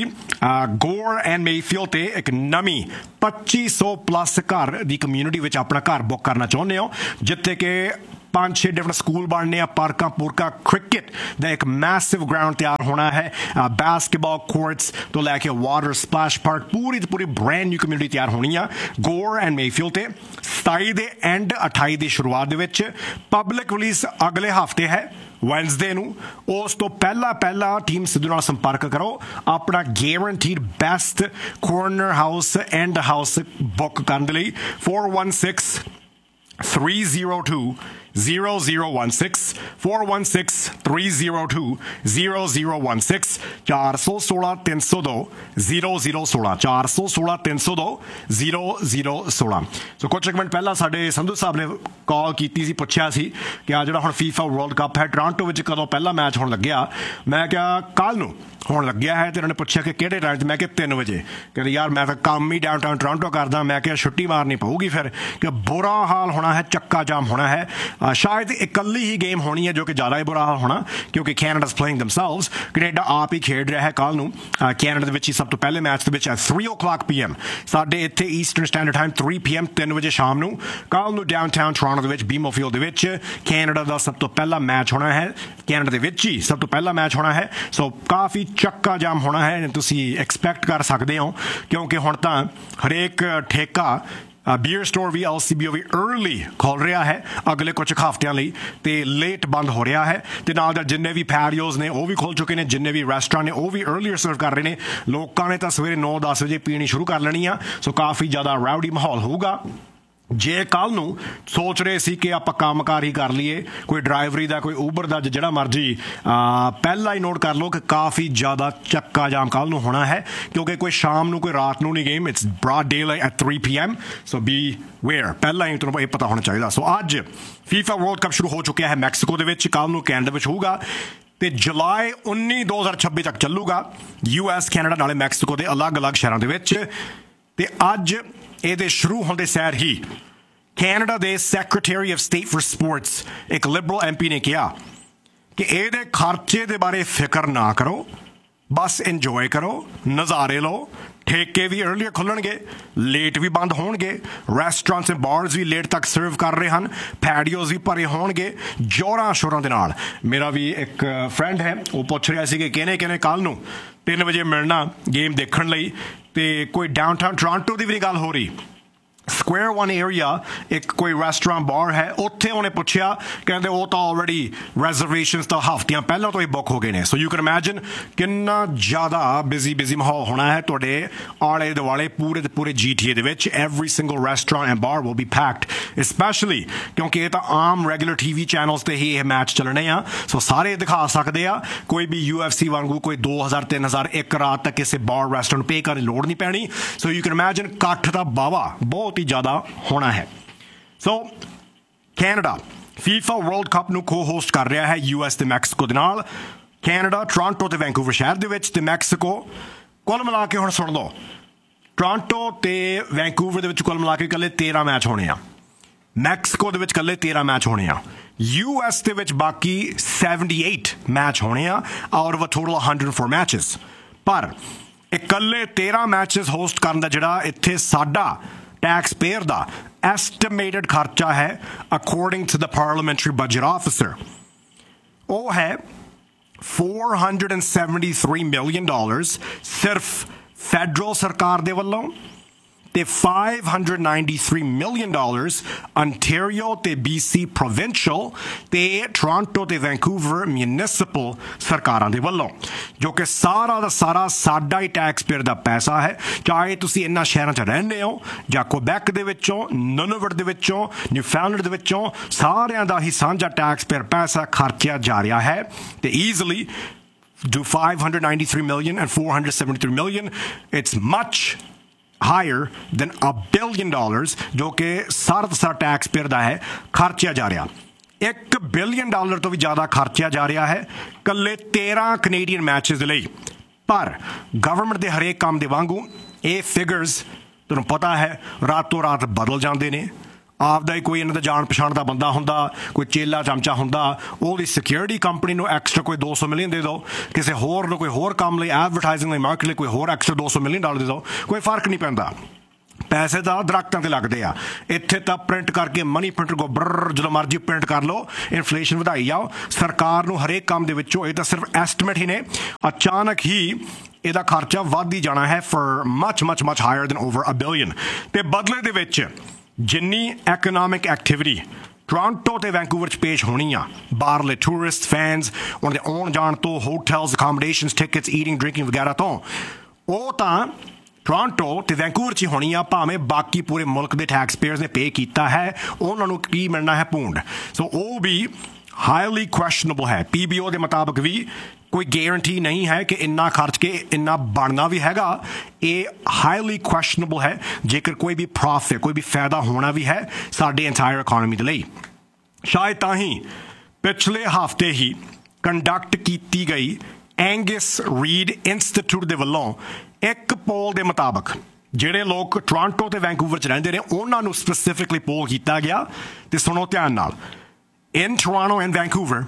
ਗੋਰ ਐਂਡ ਮੇਫੀਲਡ ਤੇ ਇੱਕ ਨਵੀਂ ਪੱਚੀ ਸੌ ਪਲੱਸ ਘਰ ਦੀ ਕਮਿਊਨਿਟੀ ਵਿੱਚ ਆਪਣਾ ਘਰ ਬੁੱਕ ਕਰਨਾ ਚਾਹੁੰਦੇ ਹੋ, ਜਿੱਥੇ ਕਿ ਪੰਜ ਛੇ ਡਿਫਰੈਂਟ ਸਕੂਲ ਬਣਨੇ ਆ, ਪਾਰਕਾਂ ਪੂਰਕਾਂ, ਕ੍ਰਿਕਟ ਦਾ ਇੱਕ ਮੈਸਿਵ ਗਰਾਊਂਡ ਤਿਆਰ ਹੋਣਾ ਹੈ, ਬਾਸਕਟਬਾਲ ਕੋਰਟਸ ਤੋਂ ਲੈ ਕੇ ਵਾਟਰ ਸਪਲੈਸ਼ ਪਾਰਕ, ਪੂਰੀ ਦੀ ਪੂਰੀ ਬ੍ਰੈਂਡ ਨਿਊ ਕਮਿਊਨਿਟੀ ਤਿਆਰ ਹੋਣੀ ਆ ਗੋਰ ਐਂਡ ਮੇਫੀਲਡ ਤੇ। ਸਤਾਈ ਦੇ ਐਂਡ, ਅਠਾਈ ਦੀ ਸ਼ੁਰੂਆਤ ਦੇ ਵਿੱਚ। ਪਬਲਿਕ ਰਿਲੀਜ਼ ਅਗਲੇ ਹਫ਼ਤੇ ਹੈ, ਵੈਨਸਡੇ ਨੂੰ। ਉਸ ਤੋਂ ਪਹਿਲਾਂ ਪਹਿਲਾਂ ਟੀਮ ਸਿੱਧੂ ਨਾਲ ਸੰਪਰਕ ਕਰੋ ਆਪਣਾ ਗੈਰੰਟੀਡ best corner house, and house book ਕਰਨ ਦੇ ਲਈ। four one six three zero two zero zero one six four one six three zero two zero zero one six ਚਾਰ ਸੌ ਸੋਲਾਂ ਤਿੰਨ ਸੌ ਦੋ ਜ਼ੀਰੋ ਜ਼ੀਰੋ ਸੋਲਾਂ ਚਾਰ ਸੌ ਸੋਲਾਂ ਤਿੰਨ ਸੌ ਦੋ ਜ਼ੀਰੋ ਜ਼ੀਰੋ ਸੋਲਾਂ। ਸੋ ਕੁਝ ਇੱਕ ਮਿੰਟ ਪਹਿਲਾਂ ਸਾਡੇ ਸੰਧੂ ਸਾਹਿਬ ਨੇ ਕਾਲ ਕੀਤੀ ਸੀ, ਪੁੱਛਿਆ ਸੀ ਕਿ ਆ ਜਿਹੜਾ ਹੁਣ ਫੀਫਾ ਵਰਲਡ ਕੱਪ ਹੈ ਟੋਰਾਂਟੋ ਵਿੱਚ ਕਦੋਂ ਪਹਿਲਾ ਮੈਚ ਹੋਣ ਲੱਗਿਆ। ਮੈਂ ਕਿਹਾ ਕੱਲ੍ਹ ਨੂੰ ਹੋਣ ਲੱਗਿਆ ਹੈ। ਤੇ ਉਹਨਾਂ ਨੇ ਪੁੱਛਿਆ ਕਿ ਕਿਹੜੇ ਟਾਈਮ 'ਚ? ਮੈਂ ਕਿਹਾ ਤਿੰਨ ਵਜੇ। ਕਹਿੰਦੇ ਯਾਰ ਮੈਂ ਤਾਂ ਕੰਮ ਹੀ ਡਾਊਨਟਾਊਨ ਟੋਰਾਂਟੋ ਕਰਦਾ। ਮੈਂ ਕਿਹਾ ਛੁੱਟੀ ਮਾਰਨੀ ਪਊਗੀ ਫਿਰ, ਕਿ ਬੁਰਾ ਹਾਲ ਹੋਣਾ ਹੈ, ਚੱਕਾ ਜਾਮ ਹੋਣਾ ਹੈ। ਸ਼ਾਇਦ ਇਕੱਲੀ ਹੀ ਗੇਮ ਹੋਣੀ ਹੈ ਜੋ ਕਿ ਜ਼ਿਆਦਾ ਹੀ ਬੁਰਾ ਹਾਲ ਹੋਣਾ, ਕਿਉਂਕਿ ਕੈਨੇਡਾ ਪਲੇਇੰਗ ਦਮਸੈਲਵਸ। ਕੈਨੇਡਾ ਆਪ ਹੀ ਖੇਡ ਰਿਹਾ ਹੈ ਕੱਲ੍ਹ ਨੂੰ ਕੈਨੇਡਾ ਦੇ ਵਿੱਚ ਹੀ ਸਭ ਤੋਂ ਪਹਿਲੇ ਮੈਚ ਦੇ ਵਿੱਚ ਥ੍ਰੀ ਓ ਕਲਾਕ ਪੀ ਐਮ ਸਾਡੇ ਇੱਥੇ eastern standard time three P M ਤਿੰਨ ਵਜੇ ਸ਼ਾਮ ਨੂੰ ਕੱਲ੍ਹ ਨੂੰ ਡਾਊਨਟਾਊਨ ਟੋਰਾਂਟੋ ਦੇ ਵਿੱਚ ਬੀਮੋ ਫੀਲਡ ਦੇ ਵਿੱਚ ਕੈਨੇਡਾ ਦਾ ਸਭ ਤੋਂ ਪਹਿਲਾ ਮੈਚ ਹੋਣਾ ਹੈ। ਕੈਨੇਡਾ ਦੇ ਵਿੱਚ ਹੀ ਸਭ ਤੋਂ ਪਹਿਲਾ ਮੈਚ ਹੋਣਾ ਹੈ। ਸੋ ਕਾਫੀ ਚੱਕਾ ਜਾਮ ਹੋਣਾ ਹੈ, ਤੁਸੀਂ ਐਕਸਪੈਕਟ ਕਰ ਸਕਦੇ ਹੋ, ਕਿਉਂਕਿ ਹੁਣ ਤਾਂ ਹਰੇਕ ਠੇਕਾ ਬੀਅਰ ਸਟੋਰ ਵੀ, ਐਲ ਸੀ ਬੀ ਓ ਵੀ ਅਰਲੀ ਖੋਲ ਰਿਹਾ ਹੈ ਅਗਲੇ ਕੁਝ ਹਫ਼ਤਿਆਂ ਲਈ, ਤੇ ਲੇਟ ਬੰਦ ਹੋ ਰਿਹਾ ਹੈ। ਤੇ ਨਾਲ ਦਾ ਜਿੰਨੇ ਵੀ ਪੈਰੀਓਜ਼ ਨੇ ਉਹ ਵੀ ਖੁੱਲ ਚੁੱਕੇ ਨੇ, ਜਿੰਨੇ ਵੀ ਰੈਸਟੋਰੈਂਟ ਨੇ ਉਹ ਵੀ ਅਰਲੀਅਰ ਸਰਵ ਕਰ ਰਹੇ ਨੇ। ਲੋਕਾਂ ਨੇ ਤਾਂ ਸਵੇਰੇ ਨੌ ਦਸ ਵਜੇ ਪੀਣੀ ਸ਼ੁਰੂ ਕਰ ਲੈਣੀ ਆ। ਸੋ ਕਾਫੀ ਜ਼ਿਆਦਾ ਰਾਊਡੀ ਮਾਹੌਲ ਹੋਊਗਾ। ਜੇ ਕੱਲ੍ਹ ਨੂੰ ਸੋਚ ਰਹੇ ਸੀ ਕਿ ਆਪਾਂ ਕੰਮਕਾਰ ਹੀ ਕਰ ਲਈਏ, ਕੋਈ ਡਰਾਈਵਰੀ ਦਾ, ਕੋਈ ਊਬਰ ਦਾ, ਜਿਹੜਾ ਮਰਜ਼ੀ, ਪਹਿਲਾਂ ਹੀ ਨੋਟ ਕਰ ਲਓ ਕਿ ਕਾਫੀ ਜ਼ਿਆਦਾ ਚੱਕਾ ਜਾਮ ਕੱਲ੍ਹ ਨੂੰ ਹੋਣਾ ਹੈ, ਕਿਉਂਕਿ ਕੋਈ ਸ਼ਾਮ ਨੂੰ, ਕੋਈ ਰਾਤ ਨੂੰ ਨਹੀਂ game. It's broad daylight at three P M. So B wear, ਪਹਿਲਾਂ ਹੀ ਤੁਹਾਨੂੰ ਇਹ ਪਤਾ ਹੋਣਾ ਚਾਹੀਦਾ। ਸੋ ਅੱਜ ਫੀਫਾ ਵਰਲਡ ਕੱਪ ਸ਼ੁਰੂ ਹੋ ਚੁੱਕਿਆ ਹੈ ਮੈਕਸੀਕੋ ਦੇ ਵਿੱਚ, ਕੱਲ੍ਹ ਨੂੰ ਕੈਨੇਡਾ ਵਿੱਚ ਹੋਊਗਾ ਤੇ ਜੁਲਾਈ ਉੱਨੀ ਦੋ ਹਜ਼ਾਰ ਛੱਬੀ ਤੱਕ ਚੱਲੂਗਾ ਯੂ ਐਸ, ਕੈਨੇਡਾ ਨਾਲੇ ਮੈਕਸੀਕੋ ਦੇ ਅਲੱਗ-ਅਲੱਗ ਸ਼ਹਿਰਾਂ ਦੇ ਵਿੱਚ। ਤੇ ਅੱਜ ਇਹਦੇ ਸ਼ੁਰੂ ਹੁੰਦੇ ਸੈਰ ਹੀ ਕੈਨੇਡਾ ਦੇ secretary of state for sports, ਇੱਕ ਲਿਬਰਲ ਐਮ ਪੀ ਨੇ ਕਿਹਾ ਕਿ ਇਹਦੇ ਖਰਚੇ ਦੇ ਬਾਰੇ ਫਿਕਰ ਨਾ ਕਰੋ, ਬਸ ਇੰਜੋਏ ਕਰੋ, ਨਜ਼ਾਰੇ ਲਓ। ਠੇਕੇ ਵੀ ਅਰਲੀਅਰ ਖੁੱਲਣਗੇ, ਲੇਟ ਵੀ ਬੰਦ ਹੋਣਗੇ, ਰੈਸਟੋਰੈਂਟਸ ਤੇ ਬਾਰਸ ਵੀ ਲੇਟ ਤੱਕ ਸਰਵ ਕਰ ਰਹੇ ਹਨ, ਪੈਡੀਓਜ਼ ਵੀ ਭਰੇ ਹੋਣਗੇ ਜ਼ੋਰਾਂ ਸ਼ੋਰਾਂ ਦੇ ਨਾਲ। ਮੇਰਾ ਵੀ ਇੱਕ ਫਰੈਂਡ ਹੈ, ਉਹ ਪੁੱਛ ਰਿਹਾ ਸੀ ਕਿ ਕਿਹਨੇ ਕਿਹਨੇ ਕੱਲ੍ਹ ਨੂੰ ਤਿੰਨ ਵਜੇ ਮਿਲਣਾ ਗੇਮ ਦੇਖਣ ਲਈ। ਤੇ ਕੋਈ ਡਾਊਨਟਾਊਨ ਟੋਰਾਂਟੋ ਦੀ ਵੀ ਨਹੀਂ ਗੱਲ ਹੋ ਰਹੀ, ਸਕੁਆਇਰ ਵਨ ਏਰੀਆ ਇੱਕ ਕੋਈ ਰੈਸਟੋਰੈਂਟ ਬਾਰ ਹੈ, ਉੱਥੇ ਉਹਨੇ ਪੁੱਛਿਆ, ਕਹਿੰਦੇ ਉਹ ਤਾਂ ਆਲਰੇਡੀ ਰੈਜ਼ਰਵੇਸ਼ਨਸ ਤਾਂ ਹਫ਼ਤਿਆਂ ਪਹਿਲਾਂ ਤੋਂ ਹੀ ਬੁੱਕ ਹੋ ਗਏ ਨੇ। ਸੋ ਯੂ ਕੈਨ ਇਮੈਜਿਨ ਕਿੰਨਾ ਜ਼ਿਆਦਾ ਬਿਜ਼ੀ ਬਿਜ਼ੀ ਮਾਹੌਲ ਹੋਣਾ ਹੈ ਤੁਹਾਡੇ ਆਲੇ ਦੁਆਲੇ ਪੂਰੇ ਦੇ ਪੂਰੇ ਜੀ ਟੀ ਏ ਦੇ ਵਿੱਚ। Every single restaurant and bar will be packed, specially ਕਿਉਂਕਿ ਇਹ ਤਾਂ ਆਮ ਰੈਗੂਲਰ ਟੀ ਵੀ ਚੈਨਲਸ ਤੇ ਹੀ ਇਹ ਮੈਚ ਚੱਲਣੇ ਆ। ਸੋ ਸਾਰੇ ਦਿਖਾ ਸਕਦੇ ਆ, ਕੋਈ ਵੀ ਯੂ ਐਫ ਸੀ ਵਾਂਗੂ ਕੋਈ ਦੋ ਹਜ਼ਾਰ ਤਿੰਨ ਹਜ਼ਾਰ ਇੱਕ ਰਾਤ ਤੱਕ ਕਿਸੇ ਬਾਰ ਰੈਸਟੋਰੈਂਟ ਪੇ ਕਰਨ ਦੀ ਲੋੜ ਨਹੀਂ ਪੈਣੀ। ਸੋ ਯੂ ਕੈਨ ਇਮੈਜਿਨ ਇਕੱਠ ਦਾ ਵਾਹਵਾ ਬਹੁਤ ਹੀ ਜ਼ਿਆਦਾ ਹੋਣਾ ਹੈ। ਸੋ ਕੈਨੇਡਾ ਫੀਫਾ ਵਰਲਡ ਕੱਪ ਨੂੰ ਕੋ ਹੋਸਟ ਕਰ ਰਿਹਾ ਹੈ ਯੂ ਐਸ ਤੇ ਮੈਕਸੀਕੋ ਦੇ ਨਾਲ। ਕੈਨੇਡਾ ਟੋਰਾਂਟੋ ਤੇ ਵੈਂਕੂਵਰ ਸ਼ਹਿਰ ਦੇ ਵਿੱਚ, ਤੇ ਮੈਕਸੀਕੋ ਕੁੱਲ ਮਿਲਾ ਕੇ ਹੁਣ ਸੁਣ ਲਓ, ਟੋਰਾਂਟੋ ਤੇ ਵੈਂਕੂਵਰ ਦੇ ਵਿੱਚ ਕੁੱਲ ਮਿਲਾ ਕੇ ਇਕੱਲੇ ਤੇਰਾਂ ਮੈਚ ਹੋਣੇ ਆ, ਮੈਕਸੀਕੋ ਦੇ ਵਿੱਚ ਇਕੱਲੇ ਤੇਰਾਂ ਮੈਚ ਹੋਣੇ ਆ, ਯੂ ਐਸ ਦੇ ਵਿੱਚ ਬਾਕੀ ਅਠੱਤਰ ਮੈਚ ਹੋਣੇ ਆ ਆਊਟ ਆਫ ਅ ਟੋਟਲ ਇੱਕ ਸੌ ਚਾਰ ਮੈਚਸ। ਪਰ ਇਕੱਲੇ ਤੇਰਾਂ ਮੈਚਸ ਹੋਸਟ ਕਰਨ ਦਾ ਜਿਹੜਾ ਇੱਥੇ ਸਾਡਾ ਟੈਕਸ ਪੇਅਰ ਦਾ ਐਸਟੀਮੇਟਡ ਖਰਚਾ ਹੈ according to the parliamentary budget officer, ਉਹ ਹੈ four hundred seventy-three million dollars ਸਿਰਫ ਫੈਡਰਲ ਸਰਕਾਰ ਦੇ ਵੱਲੋਂ, ਤੇ five hundred ninety-three million dollars Ontario ਤੇ B C provincial ਤੇ Toronto ਤੇ Vancouver municipal ਸਰਕਾਰਾਂ ਦੇ ਵੱਲੋਂ, ਜੋ ਕਿ ਸਾਰਾ ਦਾ ਸਾਰਾ ਸਾਡਾ ਹੀ ਟੈਕਸ ਪੇਅਰ ਦਾ ਪੈਸਾ ਹੈ। ਚਾਹੇ ਤੁਸੀਂ ਇਹਨਾਂ ਸ਼ਹਿਰਾਂ 'ਚ ਰਹਿੰਦੇ ਹੋ ਜਾਂ ਕੁਬੈਕ ਦੇ ਵਿੱਚੋਂ, ਨੁਨਵਟ ਦੇ ਵਿੱਚੋਂ, ਨਿਊਫਾਊਂਡਲੈਂਡ ਦੇ ਵਿੱਚੋਂ, ਸਾਰਿਆਂ ਦਾ ਹੀ ਸਾਂਝਾ ਟੈਕਸ ਪੇਅਰ ਪੈਸਾ ਖਰਚਿਆ ਜਾ ਰਿਹਾ ਹੈ। ਤੇ easily do five hundred ninety-three million and four hundred seventy-three million, it's much higher than a billion dollars, ਜੋ ਕਿ ਸਾਰਾ ਦਾ ਸਾਰਾ ਟੈਕਸ ਪੇਅਰ ਦਾ ਹੈ ਖਰਚਿਆ ਜਾ ਰਿਹਾ। ਇੱਕ ਬਿਲੀਅਨ ਡਾਲਰ ਤੋਂ ਵੀ ਜ਼ਿਆਦਾ ਖਰਚਿਆ ਜਾ ਰਿਹਾ ਹੈ ਇਕੱਲੇ ਤੇਰਾਂ ਕੈਨੇਡੀਅਨ ਮੈਚਸ ਦੇ ਲਈ। ਪਰ ਗਵਰਨਮੈਂਟ ਦੇ ਹਰੇਕ ਕੰਮ ਦੇ ਵਾਂਗੂ ਇਹ ਫਿਗਰਸ ਤੁਹਾਨੂੰ ਪਤਾ ਹੈ ਰਾਤੋਂ ਰਾਤ ਬਦਲ ਜਾਂਦੇ ਨੇ। ਆਪਦਾ ਹੀ ਕੋਈ ਇਹਨਾਂ ਦਾ ਜਾਣ ਪਛਾਣ ਦਾ ਬੰਦਾ ਹੁੰਦਾ, ਕੋਈ ਚੇਲਾ ਚਮਚਾ ਹੁੰਦਾ, ਉਹਦੀ ਸਿਕਿਉਰਿਟੀ ਕੰਪਨੀ ਨੂੰ ਐਕਸਟਰਾ ਕੋਈ ਦੋ ਸੌ ਮਿਲੀਅਨ ਦੇ ਦਿਓ, ਕਿਸੇ ਹੋਰ ਨੂੰ ਕੋਈ ਹੋਰ ਕੰਮ ਲਈ ਐਡਵਰਟਾਈਜ਼ਿੰਗ ਲਈ ਮਾਰਕੀਟ ਲਈ ਕੋਈ ਹੋਰ ਐਕਸਟਰਾ ਦੋ ਸੌ ਮਿਲੀਅਨ ਡਾਲਰ ਦੇ ਦਿਓ, ਕੋਈ ਫਰਕ ਨਹੀਂ ਪੈਂਦਾ। ਪੈਸੇ ਤਾਂ ਦਰਖਤਾਂ ਤੇ ਲੱਗਦੇ ਆ। ਇੱਥੇ ਤਾਂ ਪ੍ਰਿੰਟ ਕਰਕੇ ਮਨੀ ਪ੍ਰਿੰਟਰ ਕੋ ਬਰ ਜਦੋਂ ਮਰਜ਼ੀ ਪ੍ਰਿੰਟ ਕਰ ਲਓ, ਇਨਫਲੇਸ਼ਨ ਵਧਾਈ ਜਾਓ। ਸਰਕਾਰ ਨੂੰ ਹਰੇਕ ਕੰਮ ਦੇ ਵਿੱਚੋਂ ਇਹ ਤਾਂ ਸਿਰਫ ਐਸਟੀਮੇਟ ਹੀ ਨੇ, ਅਚਾਨਕ ਹੀ ਇਹਦਾ ਖਰਚਾ ਵੱਧ ਹੀ ਜਾਣਾ ਹੈ for much much much hire then over a billion. ਤੇ ਬਦਲੇ ਦੇ ਵਿੱਚ ਜਿੰਨੀ ਐਕਨੋਮਿਕ ਐਕਟੀਵਿਟੀ ਟੋਰਾਂਟੋ ਤੇ ਵੈਂਕੂਵਰ 'ਚ ਪੇਸ਼ ਹੋਣੀ ਆ, ਬਾਹਰਲੇ ਟੂਰਿਸਟ ਫੈਨਸ ਉਹਨਾਂ ਦੇ ਆਉਣ ਜਾਣ ਤੋਂ, ਹੋਟਲਸ ਅਕਾਮੋਡੇਸ਼ਨਸ ਟਿਕਟਸ ਈਟਿੰਗ ਡਰਿੰਕਿੰਗ ਵਗੈਰਾ ਤੋਂ, ਉਹ ਤਾਂ ਟੋਰਾਂਟੋ ਤੇ ਵੈਂਕੂਵਰ 'ਚ ਹੀ ਹੋਣੀ ਆ। ਭਾਵੇਂ ਬਾਕੀ ਪੂਰੇ ਮੁਲਕ ਦੇ ਟੈਕਸ ਪੇਅਰਸ ਨੇ ਪੇ ਕੀਤਾ ਹੈ, ਉਹਨਾਂ ਨੂੰ ਕੀ ਮਿਲਣਾ ਹੈ ਪੂੰਡ। ਸੋ ਉਹ ਵੀ ਹਾਈਲੀ ਕੁਐਸਚਨੇਬਲ ਹੈ। ਪੀ ਬੀ ਓ ਦੇ ਮੁਤਾਬਕ ਵੀ ਕੋਈ ਗਾਰੰਟੀ ਨਹੀਂ ਹੈ ਕਿ ਇੰਨਾ ਖਰਚ ਕੇ ਇੰਨਾ ਬਣਨਾ ਵੀ ਹੈਗਾ। ਇਹ ਹਾਈਲੀ ਕੁਐਸਚਨੇਬਲ ਹੈ। ਜੇਕਰ ਕੋਈ ਵੀ ਪ੍ਰੋਫਿਟ, ਕੋਈ ਵੀ ਫਾਇਦਾ ਹੋਣਾ ਵੀ ਹੈ ਸਾਡੇ ਇੰਟਾਇਰ ਇਕੋਨਮੀ ਦੇ ਲਈ। ਸ਼ਾਇਦ ਤਾਂ ਹੀ ਪਿਛਲੇ ਹਫ਼ਤੇ ਹੀ ਕੰਡਕਟ ਕੀਤੀ ਗਈ ਐਂਗਸ ਰੀਡ ਇੰਸਟੀਚਿਊਟ ਦੇ ਵੱਲੋਂ ਇੱਕ ਪੋਲ ਦੇ ਮੁਤਾਬਕ ਜਿਹੜੇ ਲੋਕ ਟੋਰਾਂਟੋ ਤੇ ਵੈਂਕੂਵਰ 'ਚ ਰਹਿੰਦੇ ਨੇ ਉਹਨਾਂ ਨੂੰ ਸਪੈਸੀਫਿਕਲੀ ਪੋਲ ਕੀਤਾ ਗਿਆ। ਤੇ ਸੁਣੋ ਧਿਆਨ ਨਾਲ, ਇਨ Toronto and Vancouver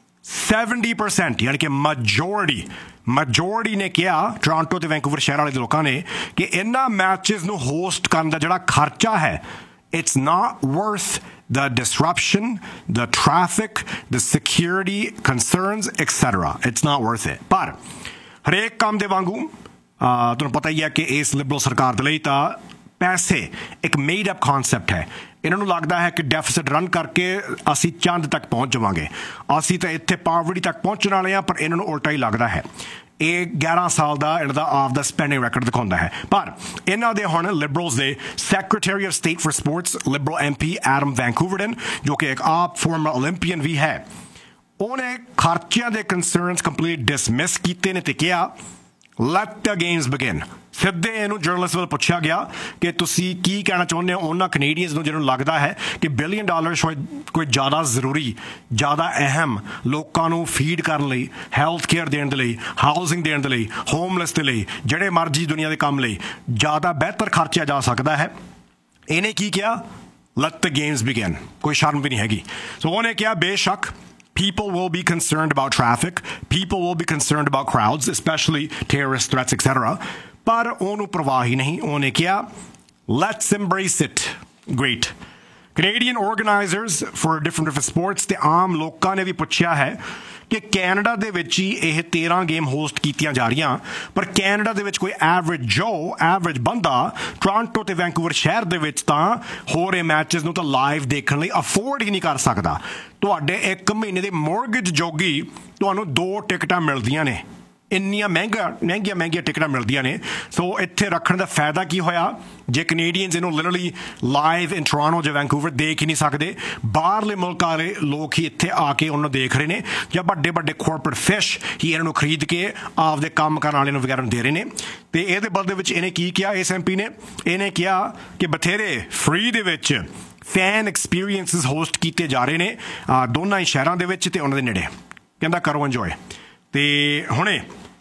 seventy percent ਯਾਨੀ ਕਿ ਮੈਜੋਰਿਟੀ ਮੈਜੋਰਿਟੀ ਨੇ ਕਿਹਾ, ਟੋਰਾਂਟੋ ਤੇ ਵੈਂਕੂਵਰ ਸ਼ਹਿਰ ਵਾਲੇ ਦੇ ਲੋਕਾਂ ਨੇ, ਕਿ ਇਹਨਾਂ ਮੈਚਸ ਨੂੰ ਹੋਸਟ ਕਰਨ ਦਾ ਜਿਹੜਾ ਖਰਚਾ ਹੈ it's not worth the disruption, the traffic, the security concerns, et cetera. It's not worth it. ਪਰ ਹਰੇਕ ਕੰਮ ਦੇ ਵਾਂਗੂ ਤੁਹਾਨੂੰ ਪਤਾ ਹੀ ਹੈ ਕਿ ਇਸ ਲਿਬਰਲ ਸਰਕਾਰ ਦੇ ਲਈ ਤਾਂ ਪੈਸੇ ਇੱਕ ਮੇਡ ਅਪ ਕਨਸੈਪਟ ਹੈ। ਇਹਨਾਂ ਨੂੰ ਲੱਗਦਾ ਹੈ ਕਿ ਡੈਫਿਸਿਟ ਰਨ ਕਰਕੇ ਅਸੀਂ ਚੰਦ ਤੱਕ ਪਹੁੰਚ ਜਾਵਾਂਗੇ, ਅਸੀਂ ਤਾਂ ਇੱਥੇ ਪਾਵਰਟੀ ਤੱਕ ਪਹੁੰਚਣ ਵਾਲੇ ਹਾਂ। ਪਰ ਇਹਨਾਂ ਨੂੰ ਉਲਟਾ ਹੀ ਲੱਗਦਾ ਹੈ। ਇਹ ਗਿਆਰਾਂ ਸਾਲ ਦਾ ਇਹਨਾਂ ਦਾ ਆਫ ਦਾ ਸਪੈਂਡਿੰਗ ਰੈਕੋਰਡ ਦਿਖਾਉਂਦਾ ਹੈ। ਪਰ ਇਹਨਾਂ ਦੇ ਹੁਣ ਲਿਬਰਲਸ ਦੇ secretary of state for sports Liberal M P Adam ਵੈਂਕੂਵਰਡਨ, ਜੋ ਕਿ ਇੱਕ ਆਪ ਫਾਰਮਰ ਓਲੰਪੀਅਨ ਵੀ ਹੈ, ਉਹਨੇ ਖਰਚਿਆਂ ਦੇ ਕੰਸਰਨਸ ਕੰਪਲੀਟ ਡਿਸਮਿਸ ਕੀਤੇ ਨੇ ਤੇ ਕਿਹਾ ਲੈਟ ਦ ਗੇਮਸ ਬਿਗਿਨ। ਸਿੱਧੇ ਇਹਨੂੰ ਜਰਨਲਿਸਟ ਵੱਲ ਪੁੱਛਿਆ ਗਿਆ ਕਿ ਤੁਸੀਂ ਕੀ ਕਹਿਣਾ ਚਾਹੁੰਦੇ ਹੋ ਉਹਨਾਂ ਕੈਨੇਡੀਅਨਸ ਨੂੰ ਜਿਹਨੂੰ ਲੱਗਦਾ ਹੈ ਕਿ ਬਿਲੀਅਨ ਡਾਲਰ ਸ਼ਾਇਦ ਕੋਈ ਜ਼ਿਆਦਾ ਜ਼ਰੂਰੀ, ਜ਼ਿਆਦਾ ਅਹਿਮ, ਲੋਕਾਂ ਨੂੰ ਫੀਡ ਕਰਨ ਲਈ, ਹੈਲਥ ਕੇਅਰ ਦੇਣ ਦੇ ਲਈ, ਹਾਊਸਿੰਗ ਦੇਣ ਦੇ ਲਈ, ਹੋਮਲੈਸ ਦੇ ਲਈ, ਜਿਹੜੇ ਮਰਜ਼ੀ ਦੁਨੀਆ ਦੇ ਕੰਮ ਲਈ ਜ਼ਿਆਦਾ ਬਿਹਤਰ ਖਰਚਿਆ ਜਾ ਸਕਦਾ ਹੈ। ਇਹਨੇ ਕੀ ਕਿਹਾ? ਲੈਟ ਦ ਗੇਮਸ ਬਿਗਿਨ। ਕੋਈ ਸ਼ਰਮ ਵੀ ਨਹੀਂ ਹੈਗੀ। ਸੋ ਉਹਨੇ ਕਿਹਾ ਬੇਸ਼ੱਕ people will be concerned about traffic, people will be concerned about crowds, especially terrorist threats, et cetera. ਪਰ ਉਹਨੂੰ ਪਰਵਾਹ ਹੀ ਨਹੀਂ। ਉਹਨੇ ਕਿਹਾ let's embrace it. Great. Canadian organizers for different different sports ਤੇ ਆਮ ਲੋਕਾਂ ਨੇ ਵੀ ਪੁੱਛਿਆ ਹੈ ਕਿ ਕੈਨੇਡਾ ਦੇ ਵਿੱਚ ਹੀ ਇਹ ਤੇਰਾਂ ਗੇਮ ਹੋਸਟ ਕੀਤੀਆਂ ਜਾ ਰਹੀਆਂ, ਪਰ ਕੈਨੇਡਾ ਦੇ ਵਿੱਚ ਕੋਈ ਐਵਰੇਜ ਜੋ ਐਵਰੇਜ ਬੰਦਾ ਟੋਰਾਂਟੋ ਤੇ ਵੈਂਕੂਵਰ ਸ਼ਹਿਰ ਦੇ ਵਿੱਚ ਤਾਂ ਹੋ ਰਹੇ ਮੈਚਸ ਨੂੰ ਤਾਂ ਲਾਈਵ ਦੇਖਣ ਲਈ ਅਫੋਰਡ ਹੀ ਨਹੀਂ ਕਰ ਸਕਦਾ। ਤੁਹਾਡੇ ਇੱਕ ਮਹੀਨੇ ਦੇ ਮੋਰਗੇਜ ਜੋਗੀ ਤੁਹਾਨੂੰ ਦੋ ਟਿਕਟਾਂ ਮਿਲਦੀਆਂ ਨੇ, ਇੰਨੀਆਂ ਮਹਿੰਗਾ ਮਹਿੰਗੀਆਂ ਮਹਿੰਗੀਆਂ ਟਿਕਟਾਂ ਮਿਲਦੀਆਂ ਨੇ। ਸੋ ਇੱਥੇ ਰੱਖਣ ਦਾ ਫਾਇਦਾ ਕੀ ਹੋਇਆ ਜੇ ਕੈਨੇਡੀਅਨਸ ਇਹਨੂੰ ਲਿਟਰਲੀ ਲਾਈਵ ਇਨ ਟੋਰਾਂਟੋ ਜਾਂ ਵੈਂਕੂਵਰ ਦੇਖ ਹੀ ਨਹੀਂ ਸਕਦੇ। ਬਾਹਰਲੇ ਮੁਲਕਾਂ ਵਾਲੇ ਲੋਕ ਹੀ ਇੱਥੇ ਆ ਕੇ ਉਹਨੂੰ ਦੇਖ ਰਹੇ ਨੇ, ਜਾਂ ਵੱਡੇ ਵੱਡੇ ਕੋਰਪੋਰੇਟ ਫਿਸ਼ ਹੀ ਇਹਨਾਂ ਨੂੰ ਖਰੀਦ ਕੇ ਆਪਦੇ ਕੰਮ ਕਰਨ ਵਾਲਿਆਂ ਨੂੰ ਵਗੈਰਾ ਨੂੰ ਦੇ ਰਹੇ ਨੇ। ਤੇ ਇਹਦੇ ਬਦਲੇ ਵਿੱਚ ਇਹਨੇ ਕੀ ਕਿਹਾ ਇਸ ਐਮ ਪੀ ਨੇ? ਇਹਨੇ ਕਿਹਾ ਕਿ ਬਥੇਰੇ ਫ੍ਰੀ ਦੇ ਵਿੱਚ ਫੈਨ ਐਕਸਪੀਰੀਅੰਸਿਸ ਹੋਸਟ ਕੀਤੇ ਜਾ ਰਹੇ ਨੇ ਦੋਨਾਂ ਹੀ ਸ਼ਹਿਰਾਂ ਦੇ ਵਿੱਚ ਤੇ ਉਹਨਾਂ ਦੇ ਨੇੜੇ। ਕਹਿੰਦਾ ਕਰੋ ਇੰਜੋਏ। ਤੇ ਹੁਣੇ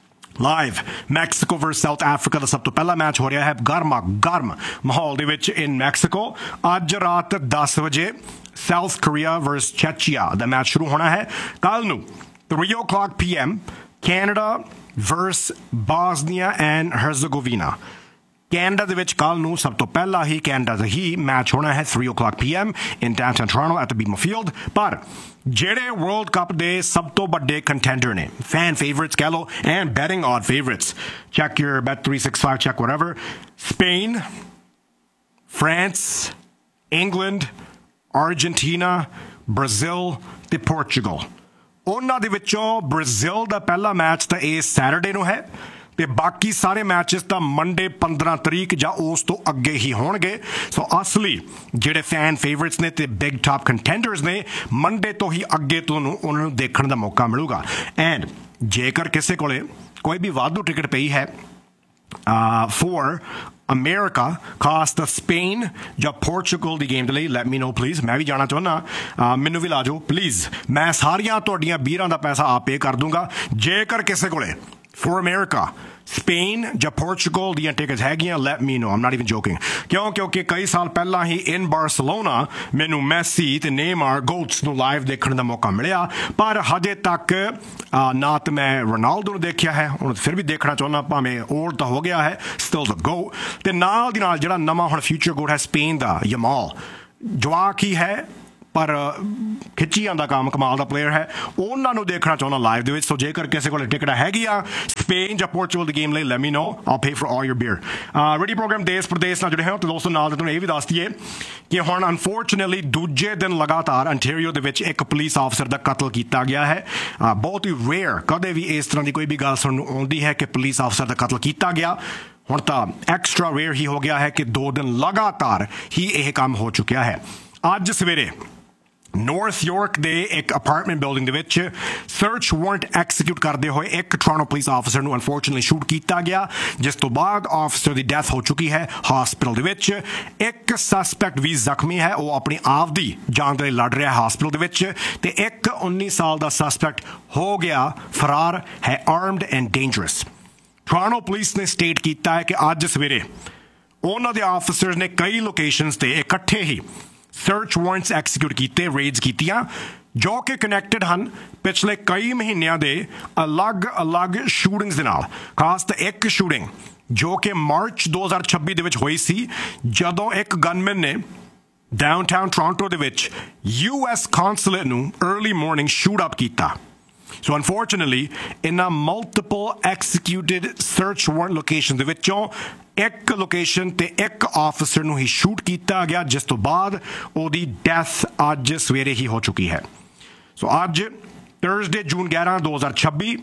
ਲਾਈਵ ਮੈਕਸੀਕੋ ਵਰਸ ਸਾਊਥ ਅਫਰੀਕਾ ਦਾ ਸਭ ਤੋਂ ਪਹਿਲਾ ਮੈਚ ਹੋ ਰਿਹਾ ਹੈ ਗਰਮਾ ਗਰਮ ਮਾਹੌਲ ਦੇ ਵਿੱਚ ਇਨ ਮੈਕਸੀਕੋ। ਅੱਜ ਰਾਤ ਦਸ ਵਜੇ ਸਾਊਥ ਕੋਰੀਆ ਵਰਸ ਚੈਚੀਆ ਦਾ ਮੈਚ ਸ਼ੁਰੂ ਹੋਣਾ ਹੈ। ਕੱਲ ਨੂੰ three o'clock p m Canada verse ਬਾਸਨੀਆ and ਹਰਜ਼ਗੋਵੀਨਾ। Canada ਦੇ ਵਿੱਚ ਕੱਲ ਨੂੰ ਸਭ ਤੋਂ ਪਹਿਲਾਂ ਹੀ ਕੈਨੇਡਾ ਦਾ ਹੀ ਮੈਚ ਹੋਣਾ ਹੈ three o'clock p m in downtown Toronto at the BMO Field। ਪਰ ਜਿਹੜੇ ਵਰਲਡ ਕੱਪ ਦੇ ਸਭ ਤੋਂ ਵੱਡੇ ਕੰਟੈਂਡਰ ਨੇ, ਫੈਨ ਫੇਵਰਿਟਸ ਕਹਿ ਲਓ and batting odd favourites, check your bet three sixty-five, check whatever, Spain, France, England, Argentina, Brazil ਤੇ ਪੋਰਚੁਗਲ। ਉਹਨਾਂ ਦੇ ਵਿੱਚੋਂ ਬ੍ਰਾਜ਼ੀਲ ਦਾ ਪਹਿਲਾ ਮੈਚ ਤਾਂ ਇਸ ਸੈਟਰਡੇ ਨੂੰ ਹੈ ਤੇ ਬਾਕੀ ਸਾਰੇ ਮੈਚਸ ਤਾਂ ਮੰਡੇ ਪੰਦਰਾਂ ਤਰੀਕ ਜਾਂ ਉਸ ਤੋਂ ਅੱਗੇ ਹੀ ਹੋਣਗੇ। ਸੋ ਅਸਲੀ ਜਿਹੜੇ ਫੈਨ ਫੇਵਰਿਟਸ ਨੇ ਤੇ ਬਿਗ ਟਾਪ ਕੰਟੈਂਡਰਸ ਨੇ, ਮੰਡੇ ਤੋਂ ਹੀ ਅੱਗੇ ਤੁਹਾਨੂੰ ਉਹਨਾਂ ਨੂੰ ਦੇਖਣ ਦਾ ਮੌਕਾ ਮਿਲੂਗਾ। ਐਂਡ ਜੇਕਰ ਕਿਸੇ ਕੋਲੇ ਕੋਈ ਵੀ ਵਾਧੂ ਟਿਕਟ ਪਈ ਹੈ ਫੋਰ ਅਮਰੀਕਾ ਖਾਸ ਤਾਂ ਸਪੇਨ ਜਾਂ ਪੋਰਚੁਗਲ ਦੀ ਗੇਮ ਦੇ ਲਈ ਲੈਟ ਮੀ ਨੋ ਪਲੀਜ਼ ਮੈਂ ਵੀ ਜਾਣਾ ਚਾਹੁੰਦਾ ਮੈਨੂੰ ਵੀ ਲਾ ਜਾਓ ਪਲੀਜ਼ ਮੈਂ ਸਾਰੀਆਂ ਤੁਹਾਡੀਆਂ ਬੀਰਾਂ ਦਾ ਪੈਸਾ ਆਪ ਪੇ ਕਰ ਦੂੰਗਾ ਜੇਕਰ ਕਿਸੇ ਕੋਲੇ ਫੋਰ ਅਮਰੀਕਾ ਸਪੇਨ ਜਾਂ ਪੋਰਚੁਗਲ ਦੀਆਂ ਟਿਕਟਸ ਹੈਗੀਆਂ let me no Aam not even joking ਕਿਉਂ ਕਿਉਂਕਿ ਕਈ ਸਾਲ ਪਹਿਲਾਂ ਹੀ ਇਨ ਬਾਰਸਲੋਨਾ ਮੈਨੂੰ ਮੈਸੀ ਤੇ ਨੇਮਾਰ ਗੋਟਸ ਨੂੰ ਲਾਈਵ ਦੇਖਣ ਦਾ ਮੌਕਾ ਮਿਲਿਆ ਪਰ ਹਜੇ ਤੱਕ ਨਾ ਤਾਂ ਮੈਂ ਰੋਨਾਲਡੋ ਨੂੰ ਦੇਖਿਆ ਹੈ ਹੁਣ ਫਿਰ ਵੀ ਦੇਖਣਾ ਚਾਹੁੰਦਾ ਭਾਵੇਂ ਓਲਡ ਤਾਂ ਹੋ ਗਿਆ ਹੈ ਸਟਿਲ ਦ ਗੋ ਤੇ ਨਾਲ ਦੀ ਨਾਲ ਜਿਹੜਾ ਨਵਾਂ ਹੁਣ ਫਿਊਚਰ ਗੋਟ ਹੈ ਸਪੇਨ ਦਾ ਯਮਾਲ ਜਵਾਕ ਹੀ ਹੈ ਪਰ ਖਿੱਚੀ ਜਾਂਦਾ ਕੰਮ ਕਮਾਲ ਦਾ ਪਲੇਅਰ ਹੈ ਉਹਨਾਂ ਨੂੰ ਦੇਖਣਾ ਚਾਹੁੰਦਾ ਲਾਈਵ ਦੇ ਵਿੱਚ ਸੋ ਜੇਕਰ ਕਿਸੇ ਕੋਲ ਟਿਕਟ ਹੈਗੀ ਆ ਸਪੇਨ ਜਾਂ ਪੋਰਚੁਗਲ ਦੀ ਗੇਮ ਲਈ let me no all pay for all your beer radio programme ਦੇਸ਼ ਪ੍ਰਦੇਸ਼ ਨਾਲ ਜੁੜੇ ਹੋ ਤੇ ਦੋਸਤੋ ਨਾਲ ਤੇ ਤੁਹਾਨੂੰ ਇਹ ਵੀ ਦੱਸ ਦਈਏ ਕਿ ਹੁਣ ਅਨਫੋਰਚੂਨੇਟਲੀ ਦੂਜੇ ਦਿਨ ਲਗਾਤਾਰ ਅੰਟੈਰੀਓ ਦੇ ਵਿੱਚ ਇੱਕ ਪੁਲਿਸ ਆਫਸਰ ਦਾ ਕਤਲ ਕੀਤਾ ਗਿਆ ਹੈ ਬਹੁਤ ਹੀ ਰੇਅਰ ਕਦੇ ਵੀ ਇਸ ਤਰ੍ਹਾਂ ਦੀ ਕੋਈ ਵੀ ਗੱਲ ਸੁਣਨ ਨੂੰ ਆਉਂਦੀ ਹੈ ਕਿ ਪੁਲਿਸ ਆਫਸਰ ਦਾ ਕਤਲ ਕੀਤਾ ਗਿਆ ਹੁਣ ਤਾਂ ਐਕਸਟਰਾ ਰੇਅਰ ਹੀ ਹੋ ਗਿਆ ਹੈ ਕਿ ਦੋ ਦਿਨ ਲਗਾਤਾਰ ਹੀ ਇਹ ਕੰਮ ਹੋ ਚੁੱਕਿਆ ਹੈ ਅੱਜ ਸਵੇਰੇ ਨਾਰਥ ਯਾਰਕ ਦੇ ਇੱਕ ਅਪਾਰਟਮੈਂਟ ਬਿਲਡਿੰਗ ਦੇ ਵਿੱਚ ਸਰਚ ਵਾਰੰਟ ਐਕਸੀਕਿਊਟ ਕਰਦੇ ਹੋਏ ਇੱਕ ਟੋਰਾਂਟੋ ਪੁਲਿਸ ਆਫਸਰ ਨੂੰ ਅਨਫੋਰਚੂਨੇਟਲੀ ਸ਼ੂਟ ਕੀਤਾ ਗਿਆ ਜਿਸ ਤੋਂ ਬਾਅਦ ਆਫਸਰ ਦੀ ਡੈਥ ਹੋ ਚੁੱਕੀ ਹੈ ਹਸਪੀਟਲ ਦੇ ਵਿੱਚ ਇੱਕ ਸਸਪੈਕਟ ਵੀ ਜ਼ਖਮੀ ਹੈ ਉਹ ਆਪਣੀ ਆਪ ਦੀ ਜਾਨ ਦੇ ਲਈ ਲੜ ਰਿਹਾ ਹੈ ਹਸਪੀਟਲ ਦੇ ਵਿੱਚ ਤੇ ਇੱਕ ਉੱਨੀ ਸਾਲ ਦਾ ਸਸਪੈਕਟ ਹੋ ਗਿਆ ਫਰਾਰ ਹੈ armed and dangerous Toronto police ਨੇ ਸਟੇਟ ਕੀਤਾ ਹੈ ਕਿ ਅੱਜ ਸਵੇਰੇ ਉਹਨਾਂ ਦੇ ਆਫਸਰਸ ਨੇ ਕਈ ਲੋਕੇਸ਼ਨਸ ਤੇ ਇਕੱਠੇ ਹੀ ਸਰਚ ਵਾਰੰਟਸ ਐਕਸੀਕਿਊਟ ਕੀਤੇ ਰੇਡਸ ਕੀਤੀਆਂ ਜੋ ਕਿ ਕਨੈਕਟਡ ਹਨ ਪਿਛਲੇ ਕਈ ਮਹੀਨਿਆਂ ਦੇ ਅਲੱਗ-ਅਲੱਗ ਸ਼ੂਟਿੰਗਸ ਦੇ ਨਾਲ ਖਾਸ ਤਾਂ ਇੱਕ ਸ਼ੂਟਿੰਗ ਜੋ ਕਿ ਮਾਰਚ ਦੋ ਹਜ਼ਾਰ ਛੱਬੀ ਦੇ ਵਿੱਚ ਹੋਈ ਸੀ ਜਦੋਂ ਇੱਕ ਗਨਮੈਨ ਨੇ ਡਾਊਨਟਾਊਨ ਟੋਰਾਂਟੋ ਦੇ ਵਿੱਚ ਯੂ ਐਸ ਕੌਂਸੂਲੇਟ ਨੂੰ अर्ਲੀ ਮਾਰਨਿੰਗ ਸ਼ੂਟ ਅਪ ਕੀਤਾ So unfortunately, in a multiple executed search warrant locations ਦੇ ਵਿੱਚੋਂ ਇੱਕ ਲੋਕੇਸ਼ਨ ਤੇ ਇੱਕ ਆਫਿਸਰ ਨੂੰ ਹੀ ਸ਼ੂਟ ਕੀਤਾ ਗਿਆ ਜਿਸ ਤੋਂ ਬਾਅਦ ਉਹਦੀ ਡੈਥ ਅੱਜ ਸਵੇਰੇ ਹੀ ਹੋ ਚੁੱਕੀ ਹੈ ਸੋ ਅੱਜ ਥਰਸਡੇ ਜੂਨ ਗਿਆਰਾਂ ਦੋ ਹਜ਼ਾਰ ਛੱਬੀ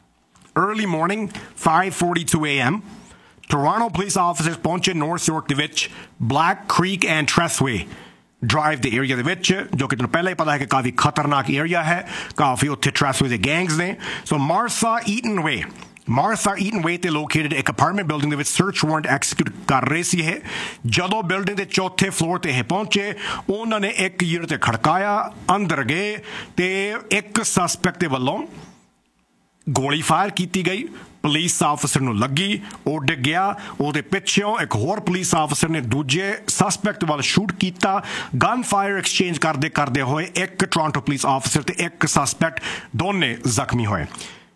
early morning five forty-two a m Toronto police officers ਪਹੁੰਚੇ ਨਾਰਥ ਯਾਰਕ ਦੇ ਵਿੱਚ ਬਲੈਕ ਕ੍ਰੀਕ ਐਂਡ ਟ੍ਰੈਸਵੇ ਡਰਾਈਵ ਦੇ ਏਰੀਆ ਦੇ ਵਿੱਚ ਜੋ ਕਿ ਤੁਹਾਨੂੰ ਪਹਿਲਾਂ ਹੀ ਪਤਾ ਹੈ ਕਿ ਕਾਫੀ ਖਤਰਨਾਕ ਏਰੀਆ ਹੈ ਕਾਫੀ ਉੱਥੇ ਟ੍ਰੈਫਿਕ ਦੇ ਗੈਂਗਸ ਨੇ ਸੋ ਮਾਰਥਾ ਈਟਨ ਵੇ ਮਾਰਥਾ ਈਟਨ ਵੇ ਤੇ ਲੋਕੇਟਡ ਇੱਕ ਅਪਾਰਟਮੈਂਟ ਬਿਲਡਿੰਗ ਦੇ ਵਿੱਚ ਸਰਚ ਵਾਰੰਟ ਐਕਸੀਕਿਊਟ ਕਰ ਰਹੇ ਸੀ ਇਹ ਜਦੋਂ ਬਿਲਡਿੰਗ ਦੇ ਚੌਥੇ ਫਲੋਰ ਤੇ ਇਹ ਪਹੁੰਚੇ ਉਹਨਾਂ ਨੇ ਇੱਕ ਯੂਨਿਟ ਤੇ ਖੜਕਾਇਆ ਅੰਦਰ ਗਏ ਤੇ ਇੱਕ ਸਸਪੈਕਟ ਦੇ ਵੱਲੋਂ ਗੋਲੀ ਫਾਇਰ ਕੀਤੀ ਗਈ ਪੁਲਿਸ ਆਫਿਸਰ ਨੂੰ ਲੱਗੀ ਉਹ ਡਿੱਗ ਗਿਆ ਉਹਦੇ ਪਿੱਛੋਂ ਇੱਕ ਹੋਰ ਪੁਲਿਸ ਆਫਿਸਰ ਨੇ ਦੂਜੇ ਸਸਪੈਕਟ ਵੱਲ ਸ਼ੂਟ ਕੀਤਾ ਗਨ ਫਾਇਰ ਐਕਸਚੇਂਜ ਕਰਦੇ ਕਰਦੇ ਹੋਏ ਇੱਕ ਟੋਰਾਂਟੋ ਪੁਲਿਸ ਆਫਿਸਰ ਤੇ ਇੱਕ ਸਸਪੈਕਟ ਦੋਨੇ ਜ਼ਖਮੀ ਹੋਏ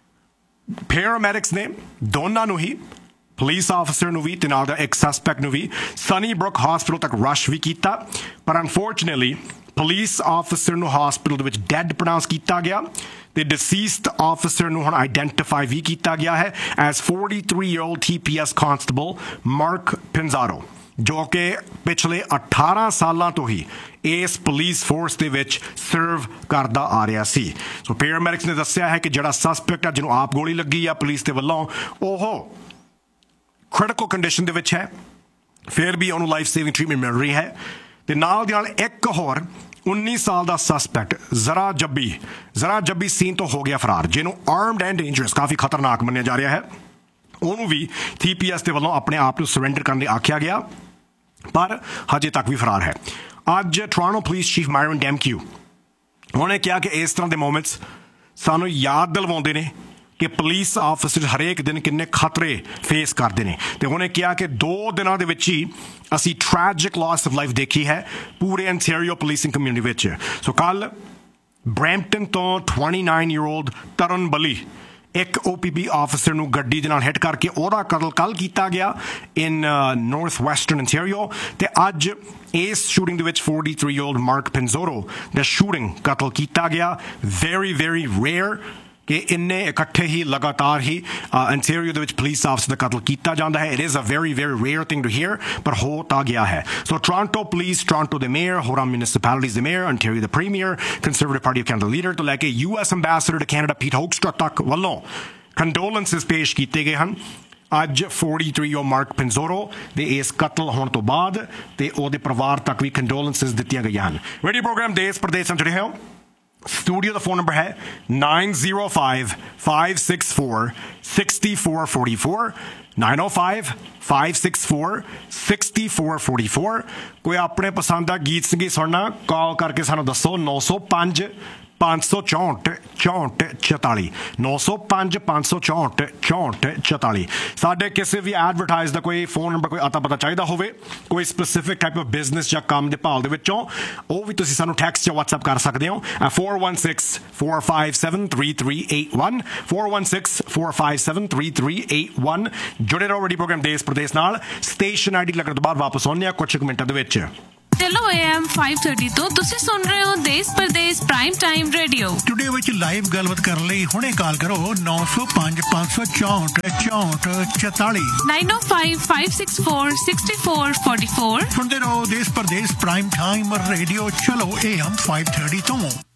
ਪੈਰਾਮੈਡਿਕਸ ਨੇ ਦੋਨਾਂ ਨੂੰ ਹੀ ਪੁਲਿਸ ਆਫਿਸਰ ਨੂੰ ਵੀ ਤੇ ਨਾਲ ਦਾ ਇੱਕ ਸਸਪੈਕਟ ਨੂੰ ਵੀ ਸਨੀ ਬਰੁਕ ਹਸਪੀਟਲ ਤੱਕ ਰਸ਼ ਵੀ ਕੀਤਾ ਪਰ ਅਨਫੋਰਚੂਨੇਟਲੀ ਪੁਲਿਸ ਆਫਿਸਰ ਨੂੰ ਹਸਪੀਟਲ ਦੇ ਵਿੱਚ ਡੈਡ ਪ੍ਰੋਨਾਂਸ ਕੀਤਾ ਗਿਆ ਤੇ ਡਿਸੀਸਡ ਆਫਿਸਰ ਨੂੰ ਹੁਣ ਆਈਡੈਂਟੀਫਾਈ ਵੀ ਕੀਤਾ ਗਿਆ ਹੈ as forty-three year old T P S constable mark ਪਿੰਜ਼ਾਰੋ ਜੋ ਕਿ ਪਿਛਲੇ ਅਠਾਰਾਂ ਸਾਲਾਂ ਤੋਂ ਹੀ ਇਸ ਪੁਲਿਸ ਫੋਰਸ ਦੇ ਵਿੱਚ ਸਰਵ ਕਰਦਾ ਆ ਰਿਹਾ ਸੀ ਸੋ ਪੈਰਾਮੈਡਿਕਸ ਨੇ ਦੱਸਿਆ ਹੈ ਕਿ ਜਿਹੜਾ ਸਸਪੈਕਟ ਹੈ ਜਿਹਨੂੰ ਆਪ ਗੋਲੀ ਲੱਗੀ ਆ ਪੁਲਿਸ ਦੇ ਵੱਲੋਂ ਉਹ ਕ੍ਰਿਟੀਕਲ ਕੰਡੀਸ਼ਨ ਦੇ ਵਿੱਚ ਹੈ ਫਿਰ ਵੀ ਉਹਨੂੰ ਲਾਈਫ ਸੇਵਿੰਗ ਟ੍ਰੀਟਮੈਂਟ ਮਿਲ ਰਹੀ ਹੈ ਤੇ ਨਾਲ ਦੀ ਨਾਲ ਇੱਕ ਹੋਰ ਉੱਨੀ ਸਾਲ ਦਾ ਸਸਪੈਕਟ ਜ਼ਰਾ ਜੱਬੀ ਜ਼ਰਾ ਜੱਬੀ ਸੀਨ ਤੋਂ ਹੋ ਗਿਆ ਫਰਾਰ ਜਿਹਨੂੰ ਆਰਮਡ ਐਂਡ ਡੇਂਜਰਸ ਕਾਫੀ ਖਤਰਨਾਕ ਮੰਨਿਆ ਜਾ ਰਿਹਾ ਹੈ ਉਹਨੂੰ ਵੀ T P S ਦੇ ਵੱਲੋਂ ਆਪਣੇ ਆਪ ਨੂੰ ਸਰੈਂਡਰ ਕਰਨ ਲਈ ਆਖਿਆ ਗਿਆ ਪਰ ਹਜੇ ਤੱਕ ਵੀ ਫਰਾਰ ਹੈ ਅੱਜ ਟੋਰਾਂਟੋ ਪੁਲਿਸ ਚੀਫ ਮਾਇਰਨ ਡੈਮਕਿਊ ਉਹਨੇ ਕਿਹਾ ਕਿ ਇਸ ਤਰ੍ਹਾਂ ਦੇ ਮੋਮੈਂਟਸ ਸਾਨੂੰ ਯਾਦ ਦਿਲਵਾਉਂਦੇ ਨੇ ਕਿ ਪੁਲਿਸ ਆਫਿਸਰ ਹਰੇਕ ਦਿਨ ਕਿੰਨੇ ਖਤਰੇ ਫੇਸ ਕਰਦੇ ਨੇ ਤੇ ਉਹਨੇ ਕਿਹਾ ਕਿ ਦੋ ਦਿਨਾਂ ਦੇ ਵਿੱਚ ਹੀ ਅਸੀਂ ਟ੍ਰੈਜਿਕ ਲਾਸ ਆਫ ਲਾਈਫ ਦੇਖੀ ਹੈ ਪੂਰੇ ਅੰਟੈਰੀਓ ਪੁਲਿਸਿੰਗ ਕਮਿਊਨਿਟੀ ਵਿੱਚ ਸੋ ਕੱਲ ਬਰੈਂਪਟਨ ਤੋਂ twenty-nine year old ਤਰਨ ਬਲੀ ਇੱਕ O P P ਆਫਿਸਰ ਨੂੰ ਗੱਡੀ ਦੇ ਨਾਲ ਹਿੱਟ ਕਰਕੇ ਉਹਦਾ ਕਤਲ ਕੱਲ ਕੀਤਾ ਗਿਆ ਇਨ ਨਾਰਥ ਵੈਸਟਰਨ ਅੰਟੈਰੀਓ ਤੇ ਅੱਜ ਇਸ ਸ਼ੂਟਿੰਗ ਦੇ ਵਿੱਚ forty-three year old ਮਾਰਕ ਪਿੰਜ਼ੋਰੋ ਦਾ ਸ਼ੂਟਿੰਗ ਕਤਲ ਕੀਤਾ ਗਿਆ ਵੈਰੀ ਵੈਰੀ ਰੇਅਰ ਕਿ ਇੰਨੇ ਇਕੱਠੇ ਹੀ ਲਗਾਤਾਰ ਹੀ ਅੰਟੈਰੀਓ ਦੇ ਵਿੱਚ ਪੁਲਿਸ ਆਫਿਸਰ ਦਾ ਕਤਲ ਕੀਤਾ ਜਾਂਦਾ ਹੈ it is a very very rare thing to here ਪਰ ਹੋ ਤਾਂ ਗਿਆ ਹੈ ਸੋ ਟੋਰਾਂਟੋ ਪੁਲਿਸ ਟੋਰਾਂਟੋ ਦੇ ਮੇਅਰ ਹੋਰਾਂ ਮਿਊਨਿਸਪੈਲਿਟੀਜ਼ ਦੇ ਮੇਅਰ ਅੰਟੈਰੀਓ ਦੇ premier conservative party of Canada leader ਤੋਂ ਲੈ ਕੇ U S ambassador to Canada ਪੀਟ ਹੋਕਸਟਰਾ ਤੱਕ ਵੱਲੋਂ ਕੰਡੋਲੈਂਸਿਸ ਪੇਸ਼ ਕੀਤੇ ਗਏ ਹਨ ਅੱਜ forty-three year ਮਾਰਕ ਪਿੰਜ਼ੋਰੋ ਦੇ ਇਸ ਕਤਲ ਹੋਣ ਤੋਂ ਬਾਅਦ ਤੇ ਉਹਦੇ ਪਰਿਵਾਰ ਤੱਕ ਵੀ ਕੰਡੋਲੈਂਸਿਸ ਦਿੱਤੀਆਂ ਗਈਆਂ ਹਨ ਰੇਡੀਓ ਪ੍ਰੋਗਰਾਮ ਦੇਸ਼ ਪ੍ਰਦੇਸ਼ ਨਾਲ ਜੁੜੇ ਹੋ ਸਟੂਡੀਓ ਦਾ ਫੋਨ ਨੰਬਰ ਹੈ nine zero five five six four six four four four nine oh five five six four six four four four। ਕੋਈ ਆਪਣੇ ਪਸੰਦ ਦਾ ਗੀਤ ਸੰਗੀਤ ਸੁਣਨਾ, ਕਾਲ ਕਰਕੇ ਸਾਨੂੰ ਦੱਸੋ ਨੌ ਸੌ ਪੰਜ ਪੰਜ ਸੌ ਚੌਂਹਠ ਚੌਂਹਠ ਚੁਤਾਲੀ ਨੌ ਸੌ ਪੰਜ ਪੰਜ ਸੌ ਚੌਂਹਠ ਚੌਂਹਠ ਚੁਤਾਲੀ। ਸਾਡੇ ਕਿਸੇ ਵੀ ਐਡਵਰਟਾਈਜ਼ ਦਾ ਕੋਈ ਫੋਨ ਨੰਬਰ, ਕੋਈ ਅਤਾ ਪਤਾ ਚਾਹੀਦਾ ਹੋਵੇ, ਕੋਈ ਸਪੈਸੀਫਿਕ ਟਾਈਪ ਆਫ ਬਿਜ਼ਨਸ ਜਾਂ ਕੰਮ ਦੇ ਭਾਲ ਦੇ ਵਿੱਚੋਂ, ਉਹ ਵੀ ਤੁਸੀਂ ਸਾਨੂੰ ਟੈਕਸਟ ਜਾਂ ਵਟਸਐਪ ਕਰ ਸਕਦੇ ਹੋ four one six four five seven three three eight one four one six four five seven three three eight one। ਜੁੜੇ ਰਹੋ ਰੇਡੀਓ ਪ੍ਰੋਗਰਾਮ ਦੇਸ਼ ਪ੍ਰਦੇਸ਼ ਨਾਲ। ਸਟੇਸ਼ਨ ਆਈਡੀ ਲੱਗਣ ਤੋਂ ਬਾਅਦ ਵਾਪਸ ਆਉਂਦੇ ਹਾਂ ਕੁਝ ਕੁ ਮਿੰਟਾਂ ਦੇ ਵਿੱਚ। ਚਲੋ A M five thirty ਤੋਂ ਤੁਸੀਂ ਸੁਣ ਰਹੇ ਹੋ ਦੇਸ਼ Pradesh prime time radio. Today ਵਿੱਚ ਲਾਈਵ ਗੱਲਬਾਤ ਕਰਨ ਲਈ ਹੁਣੇ ਕਾਲ ਕਰੋ ਨੌ ਸੌ ਪੰਜ ਪੰਜ ਸੌ ਚੌਂਹਠ ਚੌਂਹਠ ਚੁਤਾਲੀ nine oh five five six four six four four four। ਸੁਣਦੇ ਰਹੋ ਦੇਸ਼ ਪ੍ਰਦੇਸ਼ ਪ੍ਰਾਈਮ ਟਾਈਮ ਰੇਡੀਓ। ਚਲੋ A M five thirty ਤੋਂ।